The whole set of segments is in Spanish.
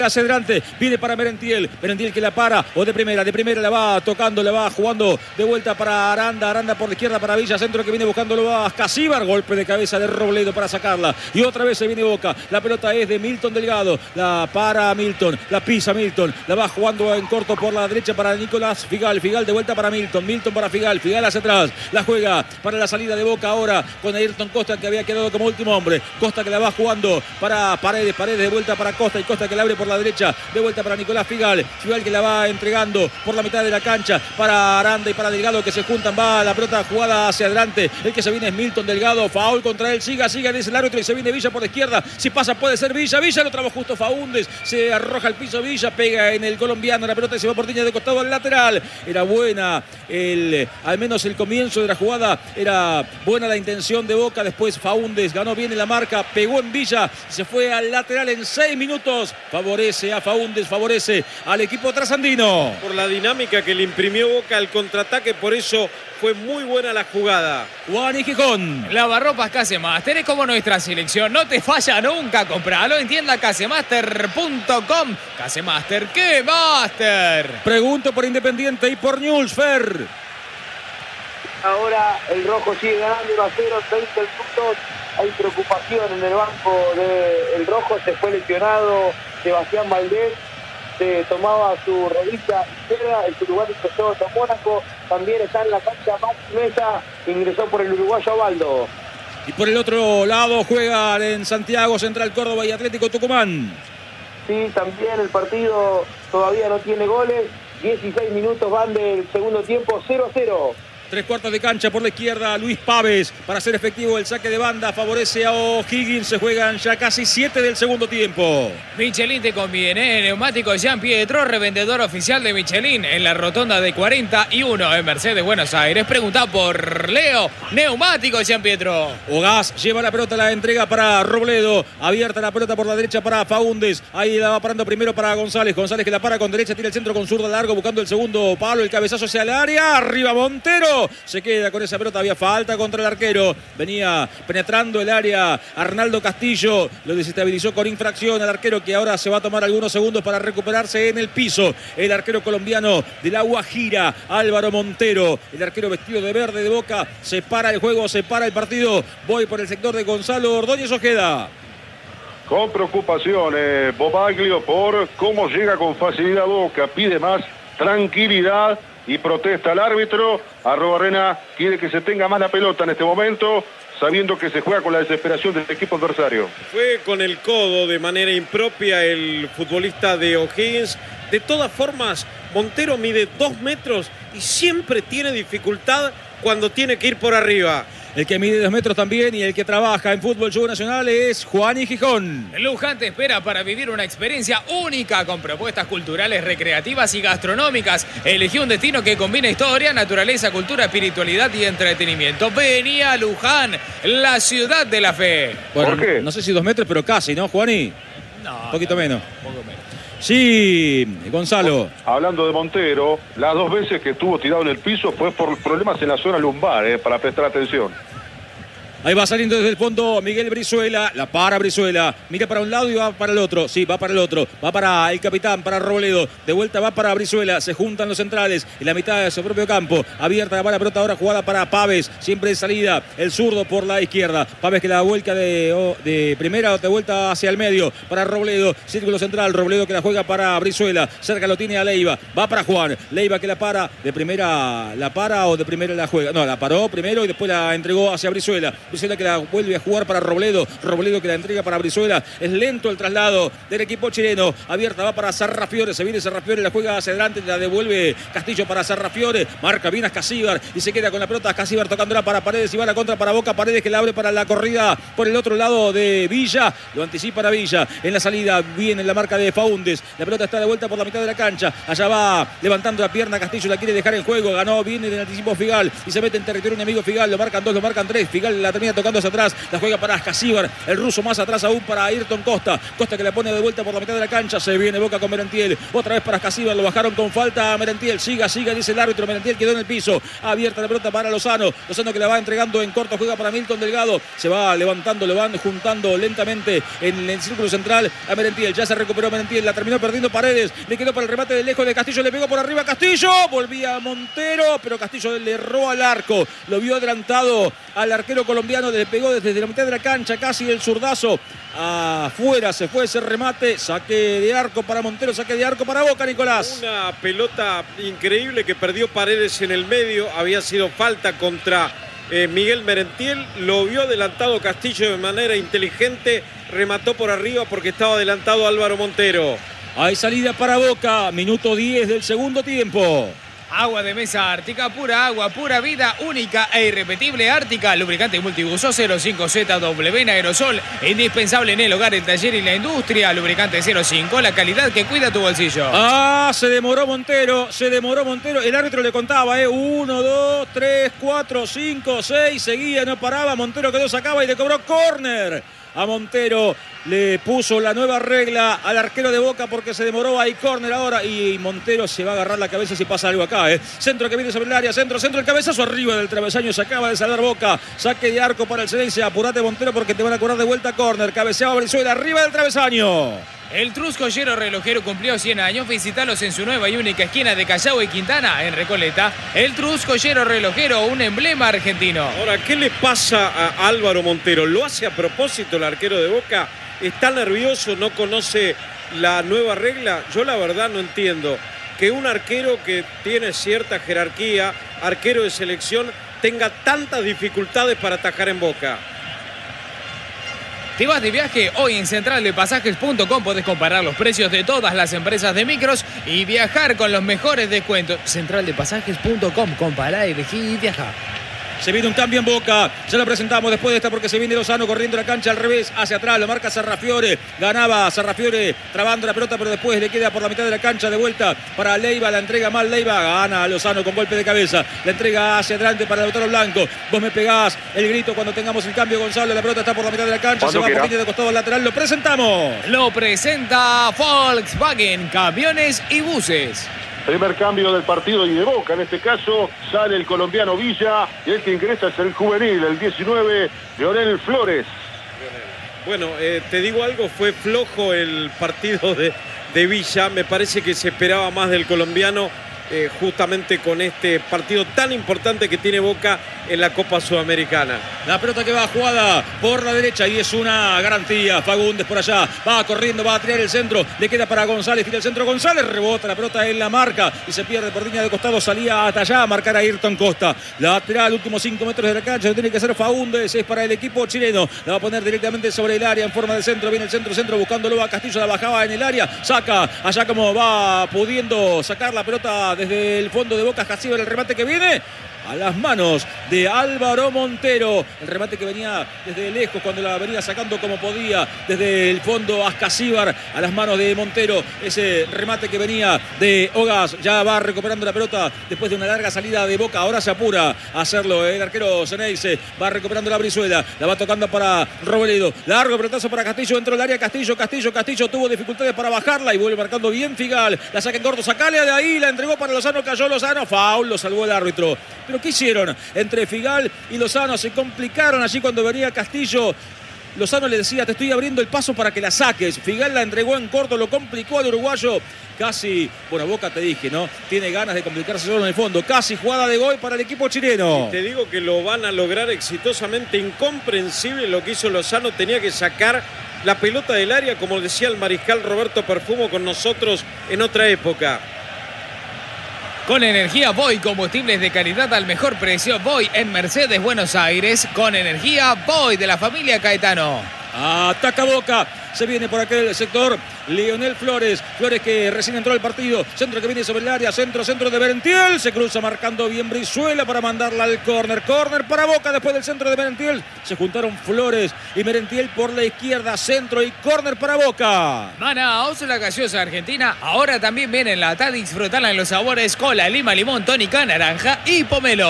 hacia adelante, viene para Merentiel que la para, o de primera la va tocando, la va jugando de vuelta para Aranda por la izquierda para Villa, centro que viene buscando, lo va Casíbar, golpe de cabeza de Robledo para sacarla, y otra vez se viene Boca, la pelota es de Milton Delgado, la para Milton, la pisa Milton, la va jugando en corto por la derecha para Nicolás Figal de vuelta para Milton para Figal hacia atrás, la juega para la salida de Boca ahora, con Ayrton Costa que había quedado como último hombre, Costa que la va jugando para Paredes de vuelta para Costa, y Costa que la abre por la derecha, de vuelta para Nicolás Figal que la va entregando por la mitad de la cancha para Aranda y para Delgado que se juntan, va la pelota jugada hacia adelante, el que se viene es Milton Delgado, foul contra él, siga, dice el árbitro, y se viene Villa por la izquierda, si pasa puede ser Villa lo trabó justo Faúndez, se arroja al piso Villa, pega en el colombiano, la pelota se va por línea de costado al lateral, era buena al menos el comienzo de la jugada, era buena la intención de Boca, después Faúndez ganó bien en la marca, pegó en Villa, se fue al lateral en 6 minutos, favorece a Faúndez, favorece al equipo trasandino. Por la dinámica que le imprimió Boca al contraataque, por eso fue muy buena la jugada. Juan y Gijón. Lavarropas Casemaster es como nuestra selección, no te falla nunca, compralo en tienda casemaster.com. Casemaster, ¡qué master! Pregunto por Independiente y por Newell's, Fer. Ahora el rojo sigue ganando 1-0, 20 minutos. Hay preocupación en el banco del rojo, se fue lesionado Sebastián Valdés, se tomaba su rodilla izquierda, el uruguayo empezó a Mónaco, también está en la cancha Max Mesa, ingresó por el uruguayo Abaldo. Y por el otro lado juegan en Santiago, Central Córdoba y Atlético Tucumán. Sí, también el partido todavía no tiene goles, 16 minutos van del segundo tiempo, 0-0. 3/4 de cancha por la izquierda, Luis Pávez para hacer efectivo el saque de banda, favorece a O'Higgins, se juegan ya casi 7 del segundo tiempo. Michelin te conviene, neumático Jean Pietro, revendedor oficial de Michelin en la rotonda de 41 en Mercedes, Buenos Aires. Pregunta por Leo, neumático Jean Pietro. Ogás lleva la pelota, la entrega para Robledo, abierta la pelota por la derecha para Faúndez, ahí la va parando primero para González que la para con derecha, tira el centro con zurda largo buscando el segundo palo, el cabezazo hacia el área, arriba Montero. Se queda con esa pelota, había falta contra el arquero, venía penetrando el área Arnaldo Castillo, lo desestabilizó con infracción al arquero que ahora se va a tomar algunos segundos para recuperarse en el piso, el arquero colombiano de la Guajira, Álvaro Montero, el arquero vestido de verde de Boca, se para el juego, se para el partido, voy por el sector de Gonzalo Ordóñez Ojeda. Con preocupación, Bobaglio, por cómo llega con facilidad Boca, pide más tranquilidad y protesta al árbitro. Arrobarrena quiere que se tenga más la pelota en este momento, sabiendo que se juega con la desesperación del equipo adversario. Fue con el codo de manera impropia el futbolista de O'Higgins. De todas formas, Montero mide 2 metros y siempre tiene dificultad cuando tiene que ir por arriba. El que mide 2 metros también y el que trabaja en Fútbol Show Nacional es Juan y Gijón. Luján te espera para vivir una experiencia única con propuestas culturales, recreativas y gastronómicas. Elegí un destino que combina historia, naturaleza, cultura, espiritualidad y entretenimiento. Vení a Luján, la ciudad de la fe. Bueno, ¿por qué? No sé si 2 metros, pero casi, ¿no, Juani? No, Un poquito menos. Un poco menos. Sí, Gonzalo. Hablando de Montero, las 2 veces que estuvo tirado en el piso fue por problemas en la zona lumbar, para prestar atención. Ahí va saliendo desde el fondo Miguel Brizuela, la para Brizuela, mira para un lado y va para el otro, sí, va para el otro, va para el capitán, para Robledo, de vuelta va para Brizuela, se juntan los centrales en la mitad de su propio campo, abierta la pelota ahora jugada para Pávez, siempre de salida, el zurdo por la izquierda, Pávez que la vuelca de primera, de vuelta hacia el medio, para Robledo, círculo central, Robledo que la juega para Brizuela, cerca lo tiene a Leiva, va para Juan, Leiva que la para, de primera la para o de primera la juega, no, la paró primero y después la entregó hacia Brizuela. Brizuela que la vuelve a jugar para Robledo, Robledo que la entrega para Brizuela, es lento el traslado del equipo chileno, abierta va para Sarrafiore, se viene Sarrafiore, la juega hacia adelante, la devuelve Castillo para Sarrafiore, marca bien a Casíbar y se queda con la pelota, Casíbar tocándola para Paredes y va a la contra para Boca, Paredes que la abre para la corrida por el otro lado de Villa, lo anticipa a Villa, en la salida viene la marca de Faúndez, la pelota está de vuelta por la mitad de la cancha, allá va levantando la pierna Castillo, la quiere dejar en juego, ganó, viene del anticipo Figal y se mete en territorio enemigo Figal, lo marcan 2, lo marcan 3, Figal la termina tocando hacia atrás. La juega para Ascasíbar, el ruso más atrás aún para Ayrton Costa. Costa que la pone de vuelta por la mitad de la cancha. Se viene Boca con Merentiel. Otra vez para Ascasíbar, lo bajaron con falta a Merentiel. Siga, dice el árbitro. Merentiel quedó en el piso. Abierta la pelota para Lozano. Lozano que la va entregando en corto, juega para Milton Delgado. Se va levantando, lo van juntando lentamente en el círculo central a Merentiel. Ya se recuperó Merentiel, la terminó perdiendo Paredes. Le quedó para el remate de lejos de Castillo. Le pegó por arriba Castillo. Volvía Montero, pero Castillo le erró al arco. Lo vio adelantado al arquero colombiano. Le pegó desde la mitad de la cancha, casi el zurdazo. Afuera se fue ese remate. Saque de arco para Montero, saque de arco para Boca, Nicolás. Una pelota increíble que perdió Paredes en el medio. Había sido falta contra Miguel Merentiel. Lo vio adelantado Castillo de manera inteligente. Remató por arriba porque estaba adelantado Álvaro Montero. Hay salida para Boca. Minuto 10 del segundo tiempo. Agua de mesa Ártica, pura agua, pura vida, única e irrepetible Ártica. Lubricante multiuso 05ZW en aerosol. Indispensable en el hogar, el taller y la industria. Lubricante 05, la calidad que cuida tu bolsillo. Se demoró Montero. El árbitro le contaba, 1, 2, 3, 4, 5, 6. Seguía, no paraba. Montero quedó, sacaba y le cobró córner. A Montero le puso la nueva regla al arquero de Boca porque se demoró. Hay córner ahora y Montero se va a agarrar la cabeza si pasa algo acá. Centro que viene sobre el área, centro, el cabezazo arriba del travesaño. Se acaba de salvar Boca. Saque de arco para el Ceneice. Apurate, Montero, porque te van a cobrar de vuelta córner. Cabeceaba Brizuela arriba del travesaño. El Trusco Joyero Relojero cumplió 100 años. Visítalos en su nueva y única esquina de Callao y Quintana, en Recoleta. El Trusco Joyero Relojero, un emblema argentino. Ahora, ¿qué le pasa a Álvaro Montero? ¿Lo hace a propósito el arquero de Boca? ¿Está nervioso? ¿No conoce la nueva regla? Yo la verdad no entiendo que un arquero que tiene cierta jerarquía, arquero de selección, tenga tantas dificultades para atajar en Boca. ¿Te vas de viaje? Hoy en centraldepasajes.com podés comparar los precios de todas las empresas de micros y viajar con los mejores descuentos. Centraldepasajes.com, compará, elegí y viaja. Se viene un cambio en Boca. Ya lo presentamos después de esta porque se viene Lozano corriendo la cancha al revés, hacia atrás. Lo marca Sarrafiore. Ganaba Sarrafiore trabando la pelota, pero después le queda por la mitad de la cancha de vuelta para Leiva. La entrega mal Leiva. Gana Lozano con golpe de cabeza. La entrega hacia adelante para Lautaro Blanco. Vos me pegás el grito cuando tengamos el cambio, Gonzalo. La pelota está por la mitad de la cancha. Se va por línea de costado al lateral. Lo presentamos. Lo presenta Volkswagen Camiones y Buses. Primer cambio del partido y de Boca. En este caso sale el colombiano Villa y el que ingresa es el juvenil, el 19, Leonel Flores. Bueno, te digo algo, fue flojo el partido de Villa. Me parece que se esperaba más del colombiano justamente con este partido tan importante que tiene Boca en la Copa Sudamericana. La pelota que va jugada por la derecha y es una garantía. Fagundes por allá, va corriendo, va a tirar el centro, le queda para González, tira el centro González, rebota la pelota en la marca y se pierde por línea de costado, salía hasta allá a marcar a Ayrton Costa. Lateral, últimos 5 metros de la cancha, tiene que hacer Fagundes, es para el equipo chileno, la va a poner directamente sobre el área en forma de centro, viene el centro buscándolo a Castillo, la bajaba en el área, saca allá como va pudiendo sacar la pelota desde el fondo de Boca. Casíbar, el remate que viene a las manos de Álvaro Montero. El remate que venía desde lejos cuando la venía sacando como podía desde el fondo Ascasíbar a las manos de Montero. Ese remate que venía de Ogas ya va recuperando la pelota después de una larga salida de Boca. Ahora se apura a hacerlo el arquero Ceneice. Va recuperando la Brizuela. La va tocando para Robledo. Largo pelotazo para Castillo dentro del área. Castillo tuvo dificultades para bajarla y vuelve marcando bien Figal. La saca en corto. Sacale de ahí. La entregó para Lozano. Cayó Lozano. Foul. Lo salvó el árbitro. Pero ¿qué hicieron? Entre Figal y Lozano se complicaron allí cuando venía Castillo. Lozano le decía, te estoy abriendo el paso para que la saques. Figal la entregó en corto, lo complicó al uruguayo. Casi, bueno, Boca te dije, ¿no? Tiene ganas de complicarse solo en el fondo. Casi jugada de gol para el equipo chileno. Y te digo que lo van a lograr exitosamente. Incomprensible lo que hizo Lozano. Tenía que sacar la pelota del área, como decía el mariscal Roberto Perfumo con nosotros en otra época. Con energía Voy, combustibles de calidad al mejor precio. Voy en Mercedes, Buenos Aires. Con energía Voy de la familia Caetano. Ataca Boca. Se viene por aquel sector Leonel Flores. Flores que recién entró al partido. Centro que viene sobre el área. Centro de Merentiel. Se cruza marcando bien Brizuela para mandarla al córner. Córner para Boca después del centro de Merentiel. Se juntaron Flores y Merentiel por la izquierda. Centro y córner para Boca. Manaos, la gaseosa argentina. Ahora también viene en lata. Disfrutarla en los sabores cola, lima, limón, tónica, naranja y pomelo.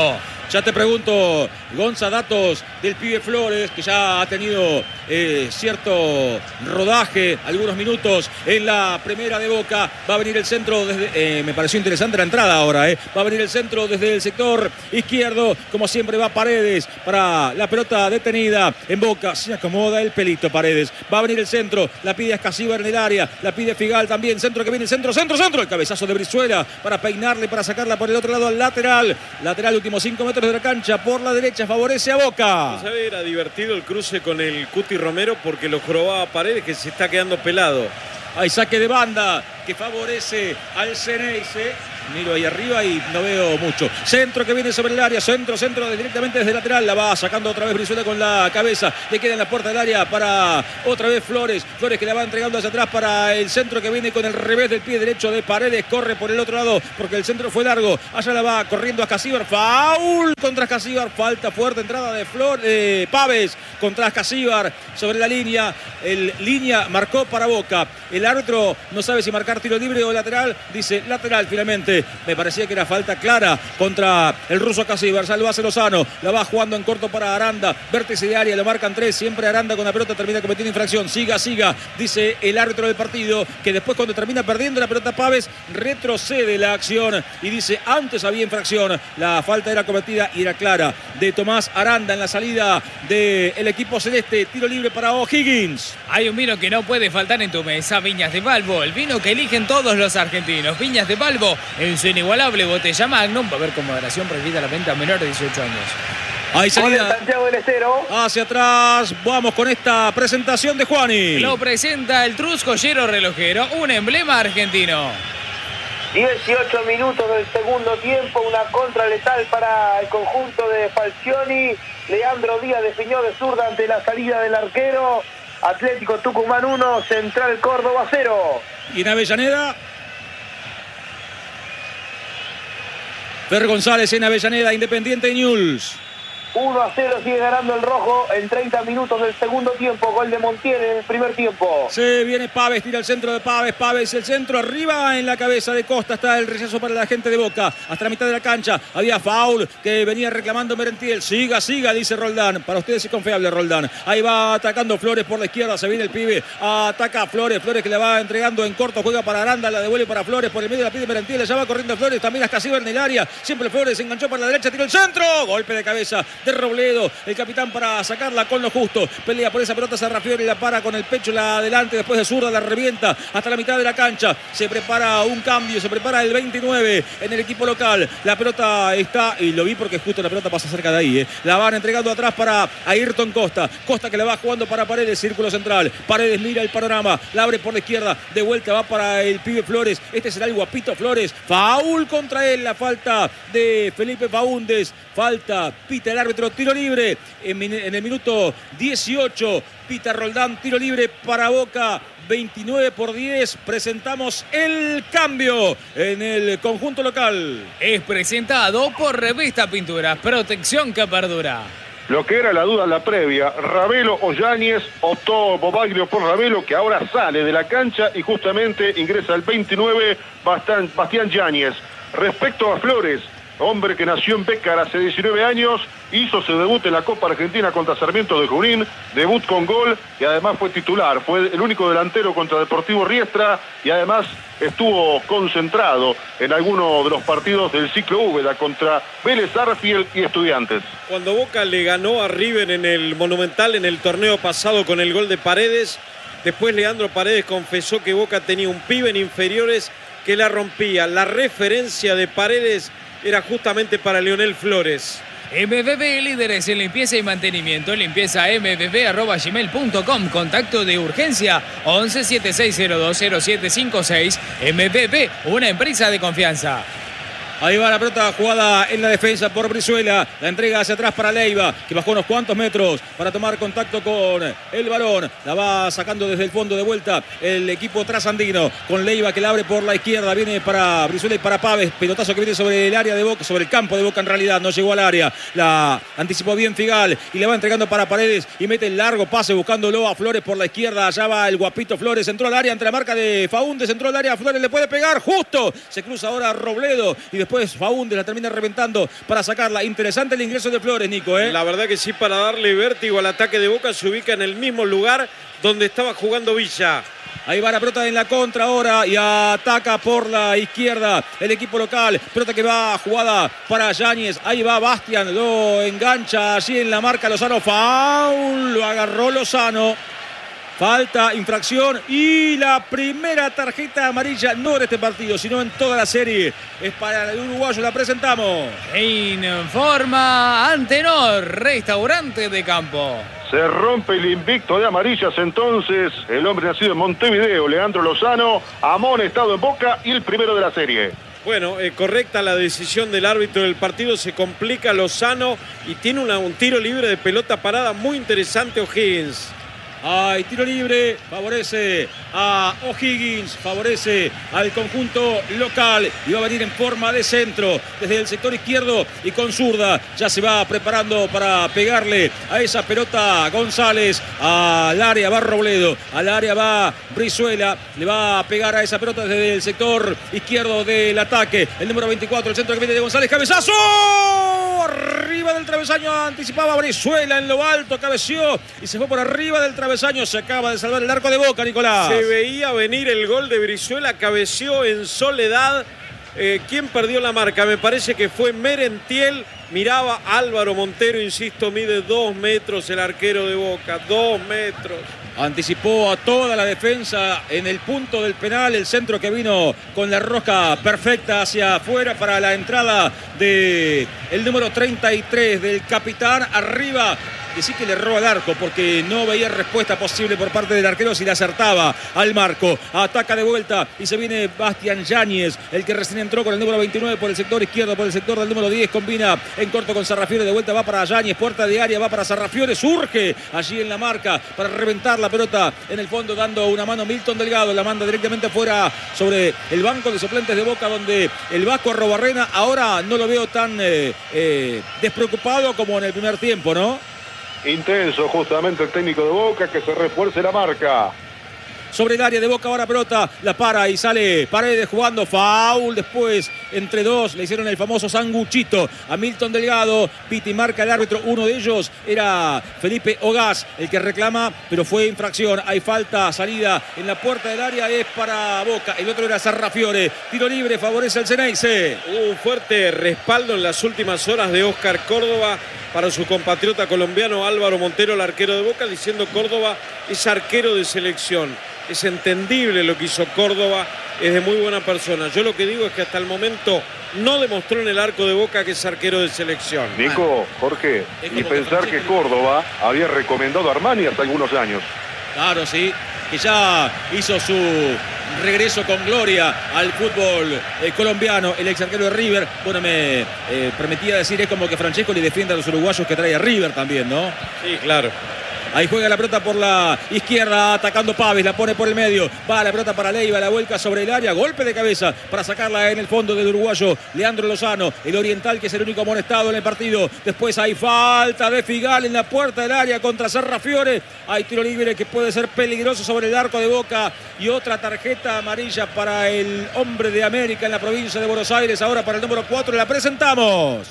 Ya te pregunto, Gonza, datos del pibe Flores, que ya ha tenido cierto rodaje, algunos minutos en la primera de Boca. Va a venir el centro desde... me pareció interesante la entrada ahora. Va a venir el centro desde el sector izquierdo. Como siempre va Paredes para la pelota detenida en Boca. Se acomoda el pelito Paredes. Va a venir el centro. La pide Escasíbar en el área. La pide Figal también. Centro que viene, centro. El cabezazo de Brizuela para peinarle, para sacarla por el otro lado al lateral. Lateral, últimos 5 metros de la cancha. Por la derecha favorece a Boca. ¿Sabe? Era divertido el cruce con el Cuti Romero porque lo jorobaba Paredes, que se está quedando pelado. Hay saque de banda que favorece al Ceneice. Miro ahí arriba y no veo mucho. Centro que viene sobre el área. Centro directamente desde el lateral. La va sacando otra vez Brizuela con la cabeza. Le queda en la puerta del área para otra vez Flores. Flores que la va entregando hacia atrás para el centro que viene con el revés del pie derecho de Paredes. Corre por el otro lado porque el centro fue largo. Allá la va corriendo a Escasíbar. Foul contra Escasíbar. Falta fuerte entrada de Pávez contra Escasíbar sobre la línea. El línea marcó para Boca. El árbitro no sabe si marcar tiro libre o lateral. Dice lateral finalmente. Me parecía que era falta clara contra el ruso Escasíbar. Ya lo hace Lozano. La va jugando en corto para Aranda. Vértice de área, lo marcan 3. Siempre Aranda con la pelota termina cometiendo infracción. Siga. Dice el árbitro del partido que después cuando termina perdiendo la pelota Pávez retrocede la acción y dice antes había infracción. La falta era cometida y era clara de Tomás Aranda en la salida del equipo celeste. Tiro libre para O'Higgins. Hay un vino que no puede faltar en tu mesa. Viñas de Balbo. El vino que eligen todos los argentinos. Viñas de Balbo. En su inigualable botella Magnum. Va a haber con moderación prohibida la venta a menores de 18 años. Hay salida Santiago del Estero. hacia atrás. Vamos con esta presentación de Juani. Lo presenta el Trus Joyero Relojero, un emblema argentino. 18 minutos del segundo tiempo, una contra letal para el conjunto de Falcioni. Leandro Díaz definió de zurda ante la salida del arquero. Atlético Tucumán 1, Central Córdoba 0. Y en Avellaneda, Fer González en Avellaneda, Independiente Newell's. 1-0 sigue ganando el rojo en 30 minutos del segundo tiempo. Gol de Montiel en el primer tiempo. Se viene Pávez, tira el centro de Pávez. Pávez el centro, arriba en la cabeza de Costa. Está el rechazo para la gente de Boca. Hasta la mitad de la cancha había foul que venía reclamando Merentiel. Siga, dice Roldán. Para ustedes es confiable Roldán. Ahí va atacando Flores por la izquierda. Se viene el pibe. Ataca a Flores. Flores que le va entregando en corto. Juega para Aranda. La devuelve para Flores. Por el medio la pide Merentiel. Allá va corriendo Flores. También a Escasíbar en el área. Siempre Flores se enganchó para la derecha. Tiró el centro. Golpe de cabeza de Robledo, el capitán para sacarla con lo justo. Pelea por esa pelota Sarrafiori, la para con el pecho, la adelante, después de zurda la revienta hasta la mitad de la cancha. Se prepara un cambio, se prepara el 29 en el equipo local. La pelota está, y lo vi porque justo la pelota pasa cerca de ahí. La van entregando atrás para Ayrton Costa. Costa que la va jugando para Paredes, círculo central. Paredes mira el panorama, la abre por la izquierda, de vuelta va para el pibe Flores. Este será el guapito Flores. Foul contra él, la falta de Felipe Faúndez. Falta, pita el árbitro, tiro libre en el minuto 18. Pita Roldán, tiro libre para Boca. 29-10. Presentamos el cambio en el conjunto local. Es presentado por Revista Pinturas, protección que perdura. Lo que era la duda en la previa, Ravelo o Yáñez, optó Bobaglio por Ravelo, que ahora sale de la cancha y justamente ingresa el 29, Bastián Yáñez. Respecto a Flores, hombre que nació en Bécar hace 19 años, hizo su debut en la Copa Argentina contra Sarmiento de Junín, debut con gol y además fue titular, fue el único delantero contra Deportivo Riestra y además estuvo concentrado en alguno de los partidos del ciclo Úbeda contra Vélez Sarsfield y Estudiantes. Cuando Boca le ganó a River en el Monumental en el torneo pasado con el gol de Paredes, después Leandro Paredes confesó que Boca tenía un pibe en inferiores que la rompía. La referencia de Paredes era justamente para Leonel Flores. MBB, líderes en limpieza y mantenimiento. Limpieza mbb@gmail.com. Contacto de urgencia 11 7602 0756. MBB, una empresa de confianza. Ahí va la pelota jugada en la defensa por Brizuela. La entrega hacia atrás para Leiva, que bajó unos cuantos metros para tomar contacto con el balón. La va sacando desde el fondo de vuelta el equipo trasandino. Con Leiva que la abre por la izquierda. Viene para Brizuela y para Pávez. Pelotazo que viene sobre el área de Boca, sobre el campo de Boca en realidad. No llegó al área. La anticipó bien Figal y le va entregando para Paredes. Y mete el largo pase buscándolo a Flores por la izquierda. Allá va el guapito Flores. Entró al área ante la marca de Faúndez. Entró al área. Flores le puede pegar justo. Se cruza ahora Robledo. Y después después Faúndez la termina reventando para sacarla. Interesante el ingreso de Flores, Nico, ¿eh? La verdad que sí, para darle vértigo al ataque de Boca, se ubica en el mismo lugar donde estaba jugando Villa. Ahí va la pelota en la contra ahora y ataca por la izquierda el equipo local. Pelota que va jugada para Yáñez. Ahí va Bastian, lo engancha allí en la marca Lozano. Foul, lo agarró Lozano. Falta, infracción y la primera tarjeta amarilla, no en este partido, sino en toda la serie. Es para el uruguayo, la presentamos. Informa Antenor, restaurante de campo. Se rompe el invicto de amarillas entonces. El hombre nacido en Montevideo, Leandro Lozano, amonestado en Boca y el primero de la serie. Bueno, correcta la decisión del árbitro del partido. Se complica Lozano y tiene un tiro libre de pelota parada muy interesante O'Higgins. Hay tiro libre, favorece a O'Higgins, favorece al conjunto local y va a venir en forma de centro desde el sector izquierdo y con zurda. Ya se va preparando para pegarle a esa pelota González. Al área va Robledo, al área va Brizuela, le va a pegar a esa pelota desde el sector izquierdo del ataque. El número 24, el centro que viene de González, cabezazo. Arriba del travesaño, anticipaba Brizuela en lo alto, cabeció y se fue por arriba del travesaño. Se acaba de salvar el arco de Boca, Nicolás. Se veía venir el gol de Brizuela, cabeció en soledad. ¿Quién perdió la marca? Me parece que fue Merentiel. Miraba Álvaro Montero, insisto, mide 2 metros el arquero de Boca, 2 metros. Anticipó a toda la defensa en el punto del penal, el centro que vino con la rosca perfecta hacia afuera para la entrada del número 33 del capitán. Arriba, decir que le erró al arco porque no veía respuesta posible por parte del arquero si le acertaba al marco. Ataca de vuelta y se viene Bastian Yáñez, el que recién entró con el número 29 por el sector izquierdo, por el sector del número 10, combina en corto con Sarrafiore, de vuelta va para Yáñez, puerta de área, va para Sarrafiore, surge allí en la marca para reventar la pelota en el fondo, dando una mano Milton Delgado, la manda directamente afuera sobre el banco de suplentes de Boca, donde el vasco Arrobarrena ahora no lo veo tan despreocupado como en el primer tiempo, ¿no? Intenso justamente el técnico de Boca, que se refuerce la marca. Sobre el área de Boca, ahora pelota, la para y sale Paredes jugando, foul, después entre dos le hicieron el famoso sanguchito a Milton Delgado. Piti marca el árbitro, uno de ellos era Felipe Ogaz, el que reclama, pero fue infracción. Hay falta, salida en la puerta del área, es para Boca, el otro era Sarrafiore. Tiro libre, favorece al Ceneice. Un fuerte respaldo en las últimas horas de Oscar Córdoba para su compatriota colombiano Álvaro Montero, el arquero de Boca, diciendo Córdoba es arquero de selección. Es entendible lo que hizo Córdoba, es de muy buena persona. Yo lo que digo es que hasta el momento no demostró en el arco de Boca que es arquero de selección. Nico, Jorge, y pensar que Córdoba había recomendado a Armani hace algunos años. Claro, sí, que ya hizo su regreso con gloria al fútbol colombiano, el ex arquero de River. Bueno, me permitía decir, es como que Francesco le defiende a los uruguayos que trae a River también, ¿no? Sí, claro. Ahí juega la pelota por la izquierda, atacando Paves, la pone por el medio. Va la pelota para Leiva, la vuelca sobre el área. Golpe de cabeza para sacarla en el fondo del uruguayo Leandro Lozano, el oriental, que es el único amonestado en el partido. Después hay falta de Figal en la puerta del área contra Sarrafiore. Hay tiro libre que puede ser peligroso sobre el arco de Boca. Y otra tarjeta amarilla para el hombre de América en la provincia de Buenos Aires. Ahora para el número 4 la presentamos.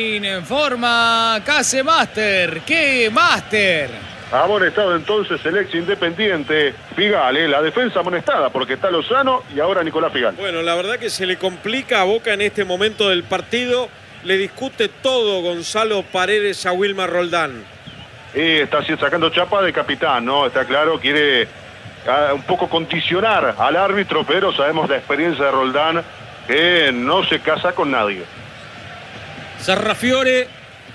Informa Case Master. ¿Qué Master? Amonestado entonces el ex Independiente Figal, la defensa amonestada porque está Lozano y ahora Nicolás Figal. Bueno, la verdad que se le complica a Boca en este momento del partido. Le discute todo Gonzalo Paredes a Wilmar Roldán. Está sacando chapa de capitán, ¿no? Está claro, quiere un poco condicionar al árbitro, pero sabemos la experiencia de Roldán, que no se casa con nadie. Sarrafiore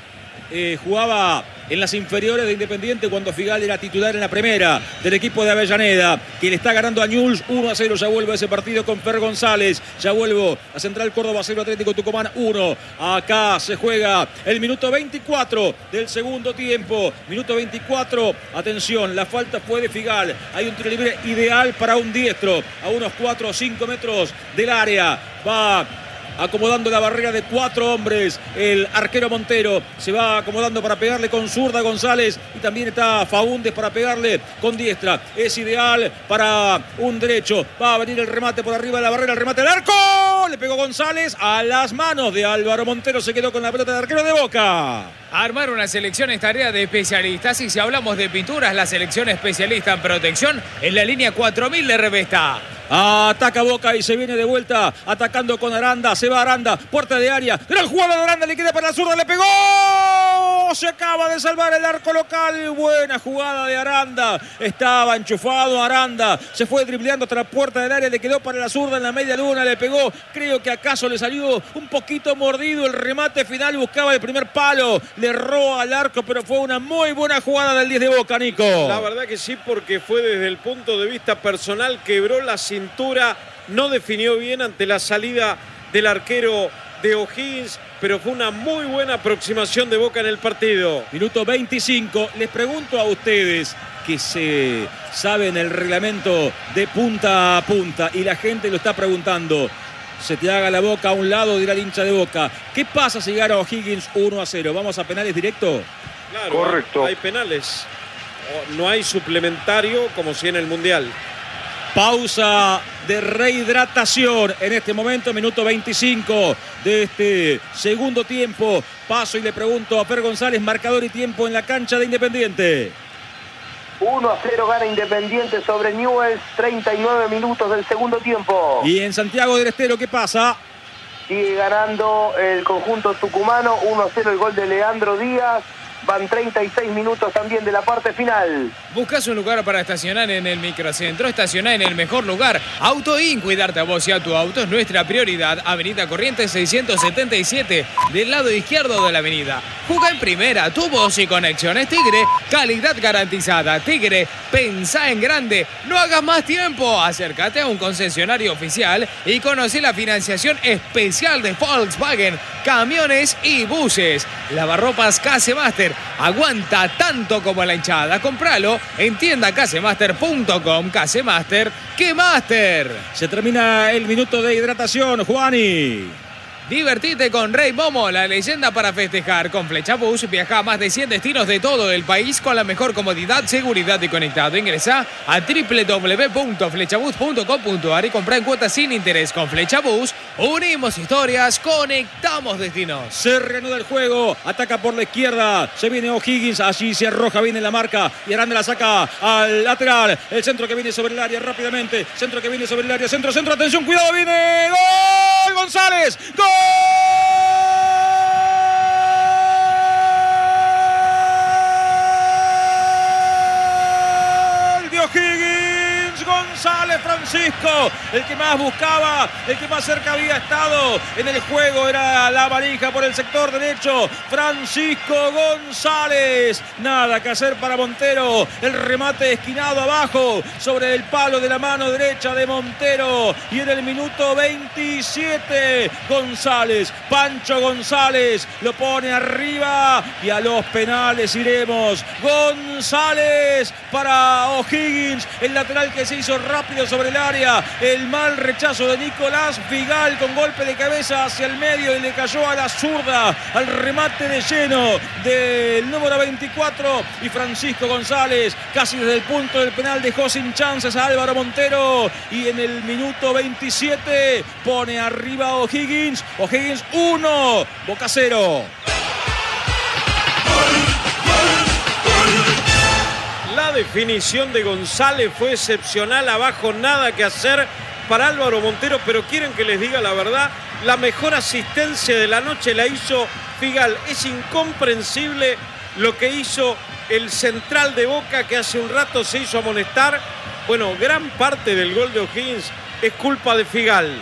jugaba en las inferiores de Independiente cuando Figal era titular en la primera del equipo de Avellaneda, que le está ganando a Newell's 1-0. Ya vuelve a ese partido con Fer González. Ya vuelvo a Central Córdoba 0, Atlético Tucumán 1. Acá se juega el minuto 24 del segundo tiempo. Minuto 24. Atención, la falta fue de Figal. Hay un tiro libre ideal para un diestro a unos 4 o 5 metros del área. Va acomodando la barrera de 4 hombres. El arquero Montero se va acomodando para pegarle con zurda González, y también está Faúndez para pegarle con diestra. Es ideal para un derecho. Va a venir el remate por arriba de la barrera, el remate del arco. le pegó González a las manos de Álvaro Montero, se quedó con la pelota de arquero de Boca. Armar una selección es tarea de especialistas y si hablamos de pinturas, la selección especialista en protección en la línea 4000 de Revesta. Ataca Boca y se viene de vuelta atacando con Aranda, se va Aranda, puerta de área, gran jugada de Aranda, le queda para la zurda, le pegó, se acaba de salvar el arco local, buena jugada de Aranda, estaba enchufado Aranda, se fue dribleando hasta la puerta del área, le quedó para la zurda en la media luna, le pegó, creo que acaso le salió un poquito mordido el remate final, buscaba el primer palo, le erró al arco, pero fue una muy buena jugada del 10 de Boca, Nico. La verdad que sí, porque fue desde el punto de vista personal, quebró la cintura, no definió bien ante la salida del arquero de O'Higgins, pero fue una muy buena aproximación de Boca en el partido. Minuto 25, les pregunto a ustedes que se saben el reglamento de punta a punta y la gente lo está preguntando. Se te haga la boca a un lado, dirá el hincha de Boca. ¿Qué pasa si gana O'Higgins 1-0? ¿Vamos a penales directo? Claro, correcto. Hay penales. No hay suplementario como si en el Mundial. Pausa de rehidratación en este momento, minuto 25 de este segundo tiempo. Paso y le pregunto a Fer González, marcador y tiempo en la cancha de Independiente. 1-0 gana Independiente sobre Newell's, 39 minutos del segundo tiempo. Y en Santiago del Estero, ¿qué pasa? Sigue ganando el conjunto tucumano, 1-0 el gol de Leandro Díaz. Van 36 minutos también de la parte final. Buscas un lugar para estacionar en el microcentro, estacionar en el mejor lugar. AutoIn, cuidarte a vos y a tu auto es nuestra prioridad. Avenida Corrientes 677, del lado izquierdo de la avenida. Juga en primera, tu voz y conexiones Tigre, calidad garantizada. Tigre, pensá en grande, no hagas más tiempo. Acércate a un concesionario oficial y conoce la financiación especial de Volkswagen, camiones y buses. Lavarropas Casemaster, aguanta tanto como la hinchada. Compralo en tiendacasemaster.com. Casemaster, ¡qué máster! Se termina el minuto de hidratación, Juani. Divertite con Rey Momo, la leyenda para festejar. Con Flechabús viaja a más de 100 destinos de todo el país con la mejor comodidad, seguridad y conectado. Ingresá a www.flechabús.com.ar y comprá en cuotas sin interés. Con Flechabús unimos historias, conectamos destinos. Se reanuda el juego, ataca por la izquierda, se viene O'Higgins, allí se arroja, viene la marca y Aranda la saca al lateral. El centro que viene sobre el área rápidamente, centro que viene sobre el área, centro, atención, cuidado, viene gol, González, gol. De O'Higgins, González Francisco, el que más buscaba, el que más cerca había estado en el juego era la valija por el sector derecho, Francisco González, nada que hacer para Montero, el remate esquinado abajo sobre el palo de la mano derecha de Montero y en el minuto 27 González, Pancho González lo pone arriba y a los penales iremos. González para O'Higgins, el lateral que se hizo rápido sobre el área, el mal rechazo de Nicolás Figal con golpe de cabeza hacia el medio y le cayó a la zurda, al remate de lleno del número 24 y Francisco González casi desde el punto del penal dejó sin chances a Álvaro Montero y en el minuto 27 pone arriba a O'Higgins, 1, Boca 0. La definición de González fue excepcional, abajo nada que hacer para Álvaro Montero, pero quieren que les diga la verdad, la mejor asistencia de la noche la hizo Figal. Es incomprensible lo que hizo el central de Boca, que hace un rato se hizo amonestar. Bueno, gran parte del gol de O'Higgins es culpa de Figal.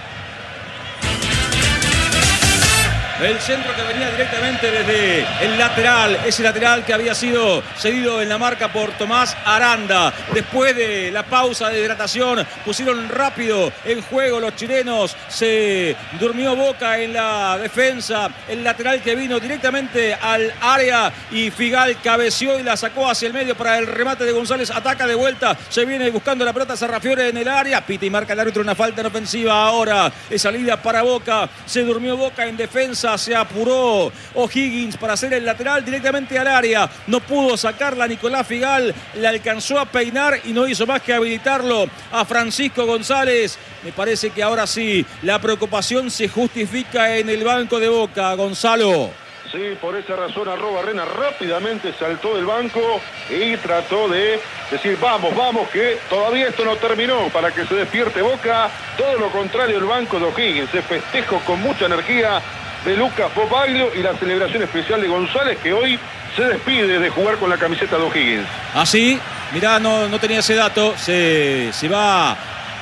El centro que venía directamente desde el lateral, ese lateral que había sido cedido en la marca por Tomás Aranda. Después de la pausa de hidratación, pusieron rápido en juego los chilenos. Se durmió Boca en la defensa. El lateral que vino directamente al área y Figal cabeció y la sacó hacia el medio para el remate de González. Ataca de vuelta, se viene buscando la pelota Sarrafiore en el área. Pita y marca el árbitro una falta en ofensiva ahora. Es salida para Boca. Se durmió Boca en defensa. cabeza, se apuró O'Higgins para hacer el lateral directamente al área. No pudo sacarla Nicolás Figal, le alcanzó a peinar y no hizo más que habilitarlo a Francisco González. Me parece que ahora sí, la preocupación se justifica en el banco de Boca, Gonzalo. Sí, por esa razón Arrobarrena rápidamente saltó del banco y trató de decir, vamos, que todavía esto no terminó, para que se despierte Boca. Todo lo contrario, el banco de O'Higgins, se festejo con mucha energía de Lucas Bobaglio y la celebración especial de González, que hoy se despide de jugar con la camiseta de O'Higgins. Así, mirá, no tenía ese dato, se va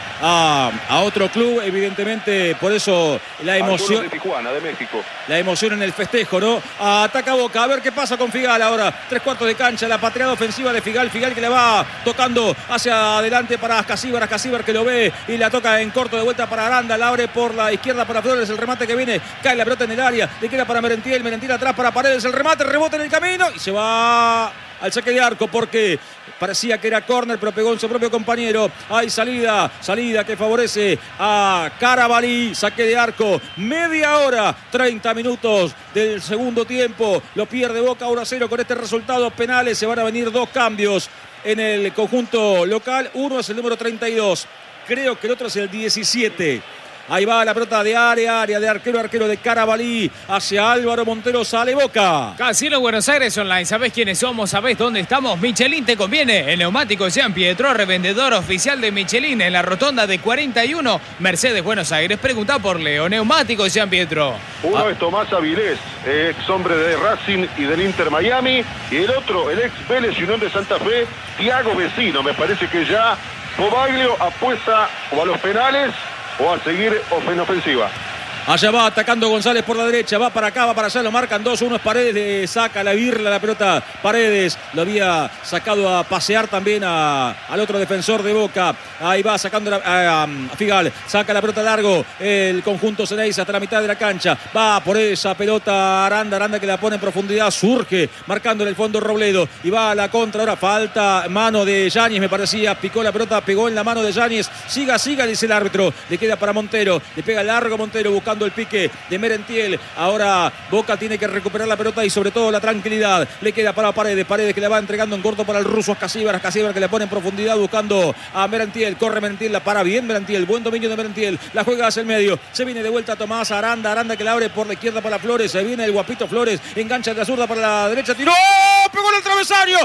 a otro club, evidentemente, por eso la emoción de Tijuana, de México. La emoción en el festejo, ¿no? Ataca Boca, a ver qué pasa con Figal ahora. 3/4 de cancha, la pateada ofensiva de Figal que le va tocando hacia adelante para Ascasíbar que lo ve y la toca en corto de vuelta para Aranda, la abre por la izquierda para Flores, el remate que viene, cae la pelota en el área, le queda para Merentiel atrás para Paredes, el remate, rebote en el camino y se va al saque de arco porque parecía que era córner, pero pegó en su propio compañero. Hay salida que favorece a Carabalí, saque de arco, media hora, 30 minutos del segundo tiempo, lo pierde Boca 1-0 con este resultado. Penales, se van a venir 2 cambios en el conjunto local, uno es el número 32, creo que el otro es el 17. Ahí va la pelota de área de arquero de Carabalí hacia Álvaro Montero, sale Boca. Casino Buenos Aires Online, ¿sabés quiénes somos? ¿Sabés dónde estamos? Michelin te conviene. El neumático Jean Pietro, revendedor oficial de Michelin en la rotonda de 41, Mercedes, Buenos Aires. Preguntá por Leo, neumático Jean Pietro. Uno es Tomás Avilés, ex hombre de Racing y del Inter Miami, y el otro, el ex Vélez y Unión de Santa Fe, Thiago Vecino. Me parece que ya Bobaglio apuesta o a los penales o a seguir en ofensiva. Allá va atacando González por la derecha, va para acá, va para allá, lo marcan 2-1, es Paredes, saca la birla la pelota Paredes, lo había sacado a pasear también al otro defensor de Boca. Ahí va sacando a Figal, saca la pelota largo el conjunto Ceneice hasta la mitad de la cancha, va por esa pelota Aranda que la pone en profundidad, surge marcando en el fondo Robledo y va a la contra. Ahora falta, mano de Yáñez, me parecía, picó la pelota, pegó en la mano de Yáñez, siga, dice el árbitro, le queda para Montero, le pega largo Montero buscando el pique de Merentiel. Ahora Boca tiene que recuperar la pelota y sobre todo la tranquilidad. Le queda para Paredes que le va entregando en corto para el ruso Ascasíbar que le pone en profundidad buscando a Merentiel. Corre Merentiel, la para bien Merentiel, buen dominio de Merentiel, la juega hacia el medio, se viene de vuelta Tomás Aranda que la abre por la izquierda para Flores, se viene el guapito Flores, engancha de la zurda para la derecha, tiró, pegó en el travesaño,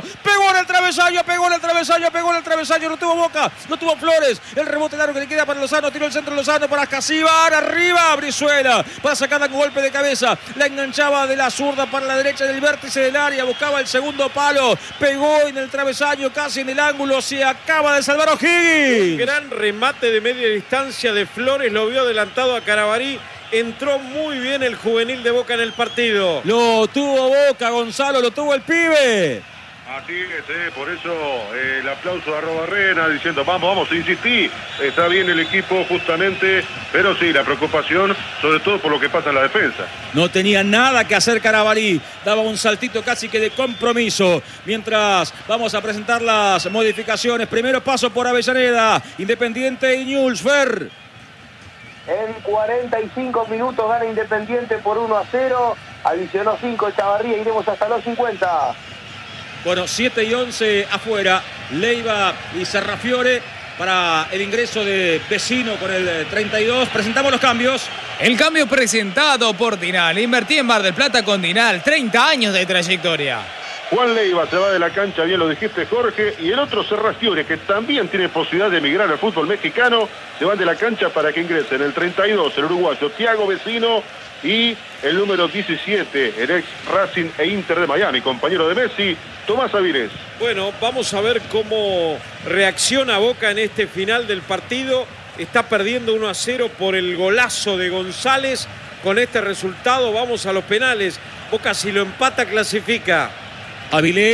no tuvo Boca, no tuvo Flores, el rebote largo que le queda para Lozano, tiró el centro Lozano para Ascasíbar, arriba Brizuela para sacarla con golpe de cabeza, la enganchaba de la zurda para la derecha del vértice del área, buscaba el segundo palo, pegó en el travesaño, casi en el ángulo, se acaba de salvar O'Higgins. Un gran remate de media distancia de Flores, lo vio adelantado a Carabalí. Entró muy bien el juvenil de Boca en el partido. Lo tuvo Boca, Gonzalo, lo tuvo el pibe. Así es, por eso el aplauso a Arrobarrena diciendo vamos, insistí, está bien el equipo justamente, pero sí, la preocupación sobre todo por lo que pasa en la defensa. No tenía nada que hacer Carabalí, daba un saltito casi que de compromiso. Mientras vamos a presentar las modificaciones, primero paso por Avellaneda, Independiente y Newell's. Fer. En 45 minutos gana Independiente por 1-0, adicionó 5 Chavarría, iremos hasta los 50. Bueno, 7 y 11 afuera, Leiva y Serrafiore para el ingreso de Vecino con el 32. Presentamos los cambios. El cambio presentado por Dinal. Invertí en Mar del Plata con Dinal, 30 años de trayectoria. Juan Leiva se va de la cancha, bien lo dijiste Jorge, y el otro Serrafiore, que también tiene posibilidad de emigrar al fútbol mexicano, se van de la cancha para que ingresen el 32, el uruguayo Thiago Vecino, y el número 17, el ex Racing e Inter de Miami, compañero de Messi, Tomás Avilés. Bueno, vamos a ver cómo reacciona Boca en este final del partido. Está perdiendo 1-0 por el golazo de González. Con este resultado vamos a los penales. Boca, si lo empata, clasifica. Avilés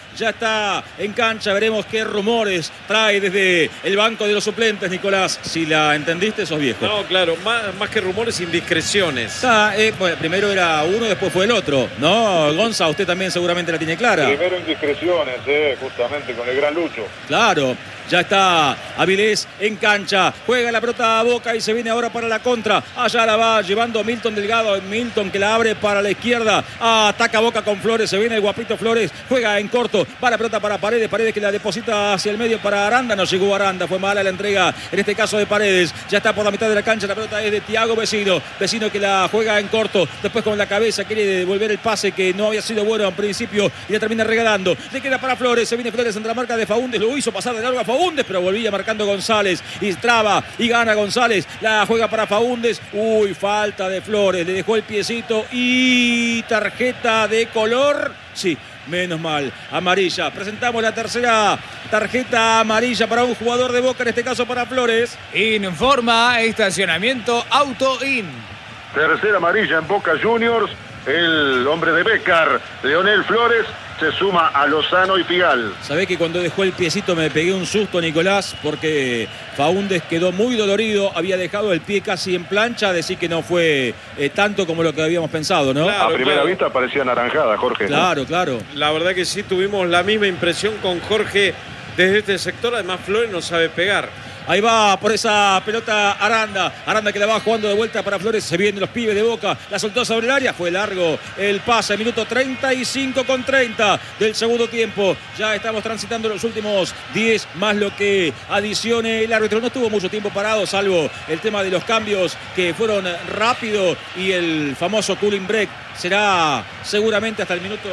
ya está en cancha. Veremos qué rumores trae desde el banco de los suplentes, Nicolás. Si la entendiste, sos viejo. No, claro, más que rumores, indiscreciones. Bueno, primero era uno, después fue el otro, ¿no? Gonza, usted también seguramente la tiene clara. Primero indiscreciones, justamente con el gran Lucho. Claro. Ya está Avilés en cancha. Juega la pelota a Boca y se viene ahora para la contra. Allá la va llevando Milton Delgado. Milton que la abre para la izquierda. Ataca Boca con Flores. Se viene el guapito Flores. Juega en corto. Va la pelota para Paredes. Paredes que la deposita hacia el medio para Aranda. No llegó Aranda. Fue mala la entrega en este caso de Paredes. Ya está por la mitad de la cancha. La pelota es de Thiago Vecino. Vecino que la juega en corto. Después con la cabeza quiere devolver el pase que no había sido bueno en principio. Y la termina regalando. Le queda para Flores. Se viene Flores entre la marca de Faúndez. Lo hizo pasar de largo a Faúndez, pero volvía marcando González y traba y gana González, la juega para Faúndez. Uy, falta de Flores, le dejó el piecito y tarjeta de color, sí, menos mal, amarilla. Presentamos la tercera tarjeta amarilla para un jugador de Boca, en este caso para Flores. Informa estacionamiento Auto-In. Tercera amarilla en Boca Juniors. El hombre de Bécar, Leonel Flores, se suma a Lozano y Figal. Sabés que cuando dejó el piecito me pegué un susto, Nicolás, porque Faúndez quedó muy dolorido, había dejado el pie casi en plancha, decir que no fue tanto como lo que habíamos pensado, ¿no? Claro, a primera vista parecía naranjada, Jorge. Claro, claro. La verdad que sí, tuvimos la misma impresión con Jorge desde este sector. Además, Flores no sabe pegar. Ahí va por esa pelota Aranda. Aranda que la va jugando de vuelta para Flores. Se vienen los pibes de Boca. La soltó sobre el área. Fue largo el pase. Minuto 35 con 30 del segundo tiempo. Ya estamos transitando los últimos 10 más lo que adicione el árbitro. No estuvo mucho tiempo parado, salvo el tema de los cambios que fueron rápido y el famoso cooling break. Será seguramente hasta el minuto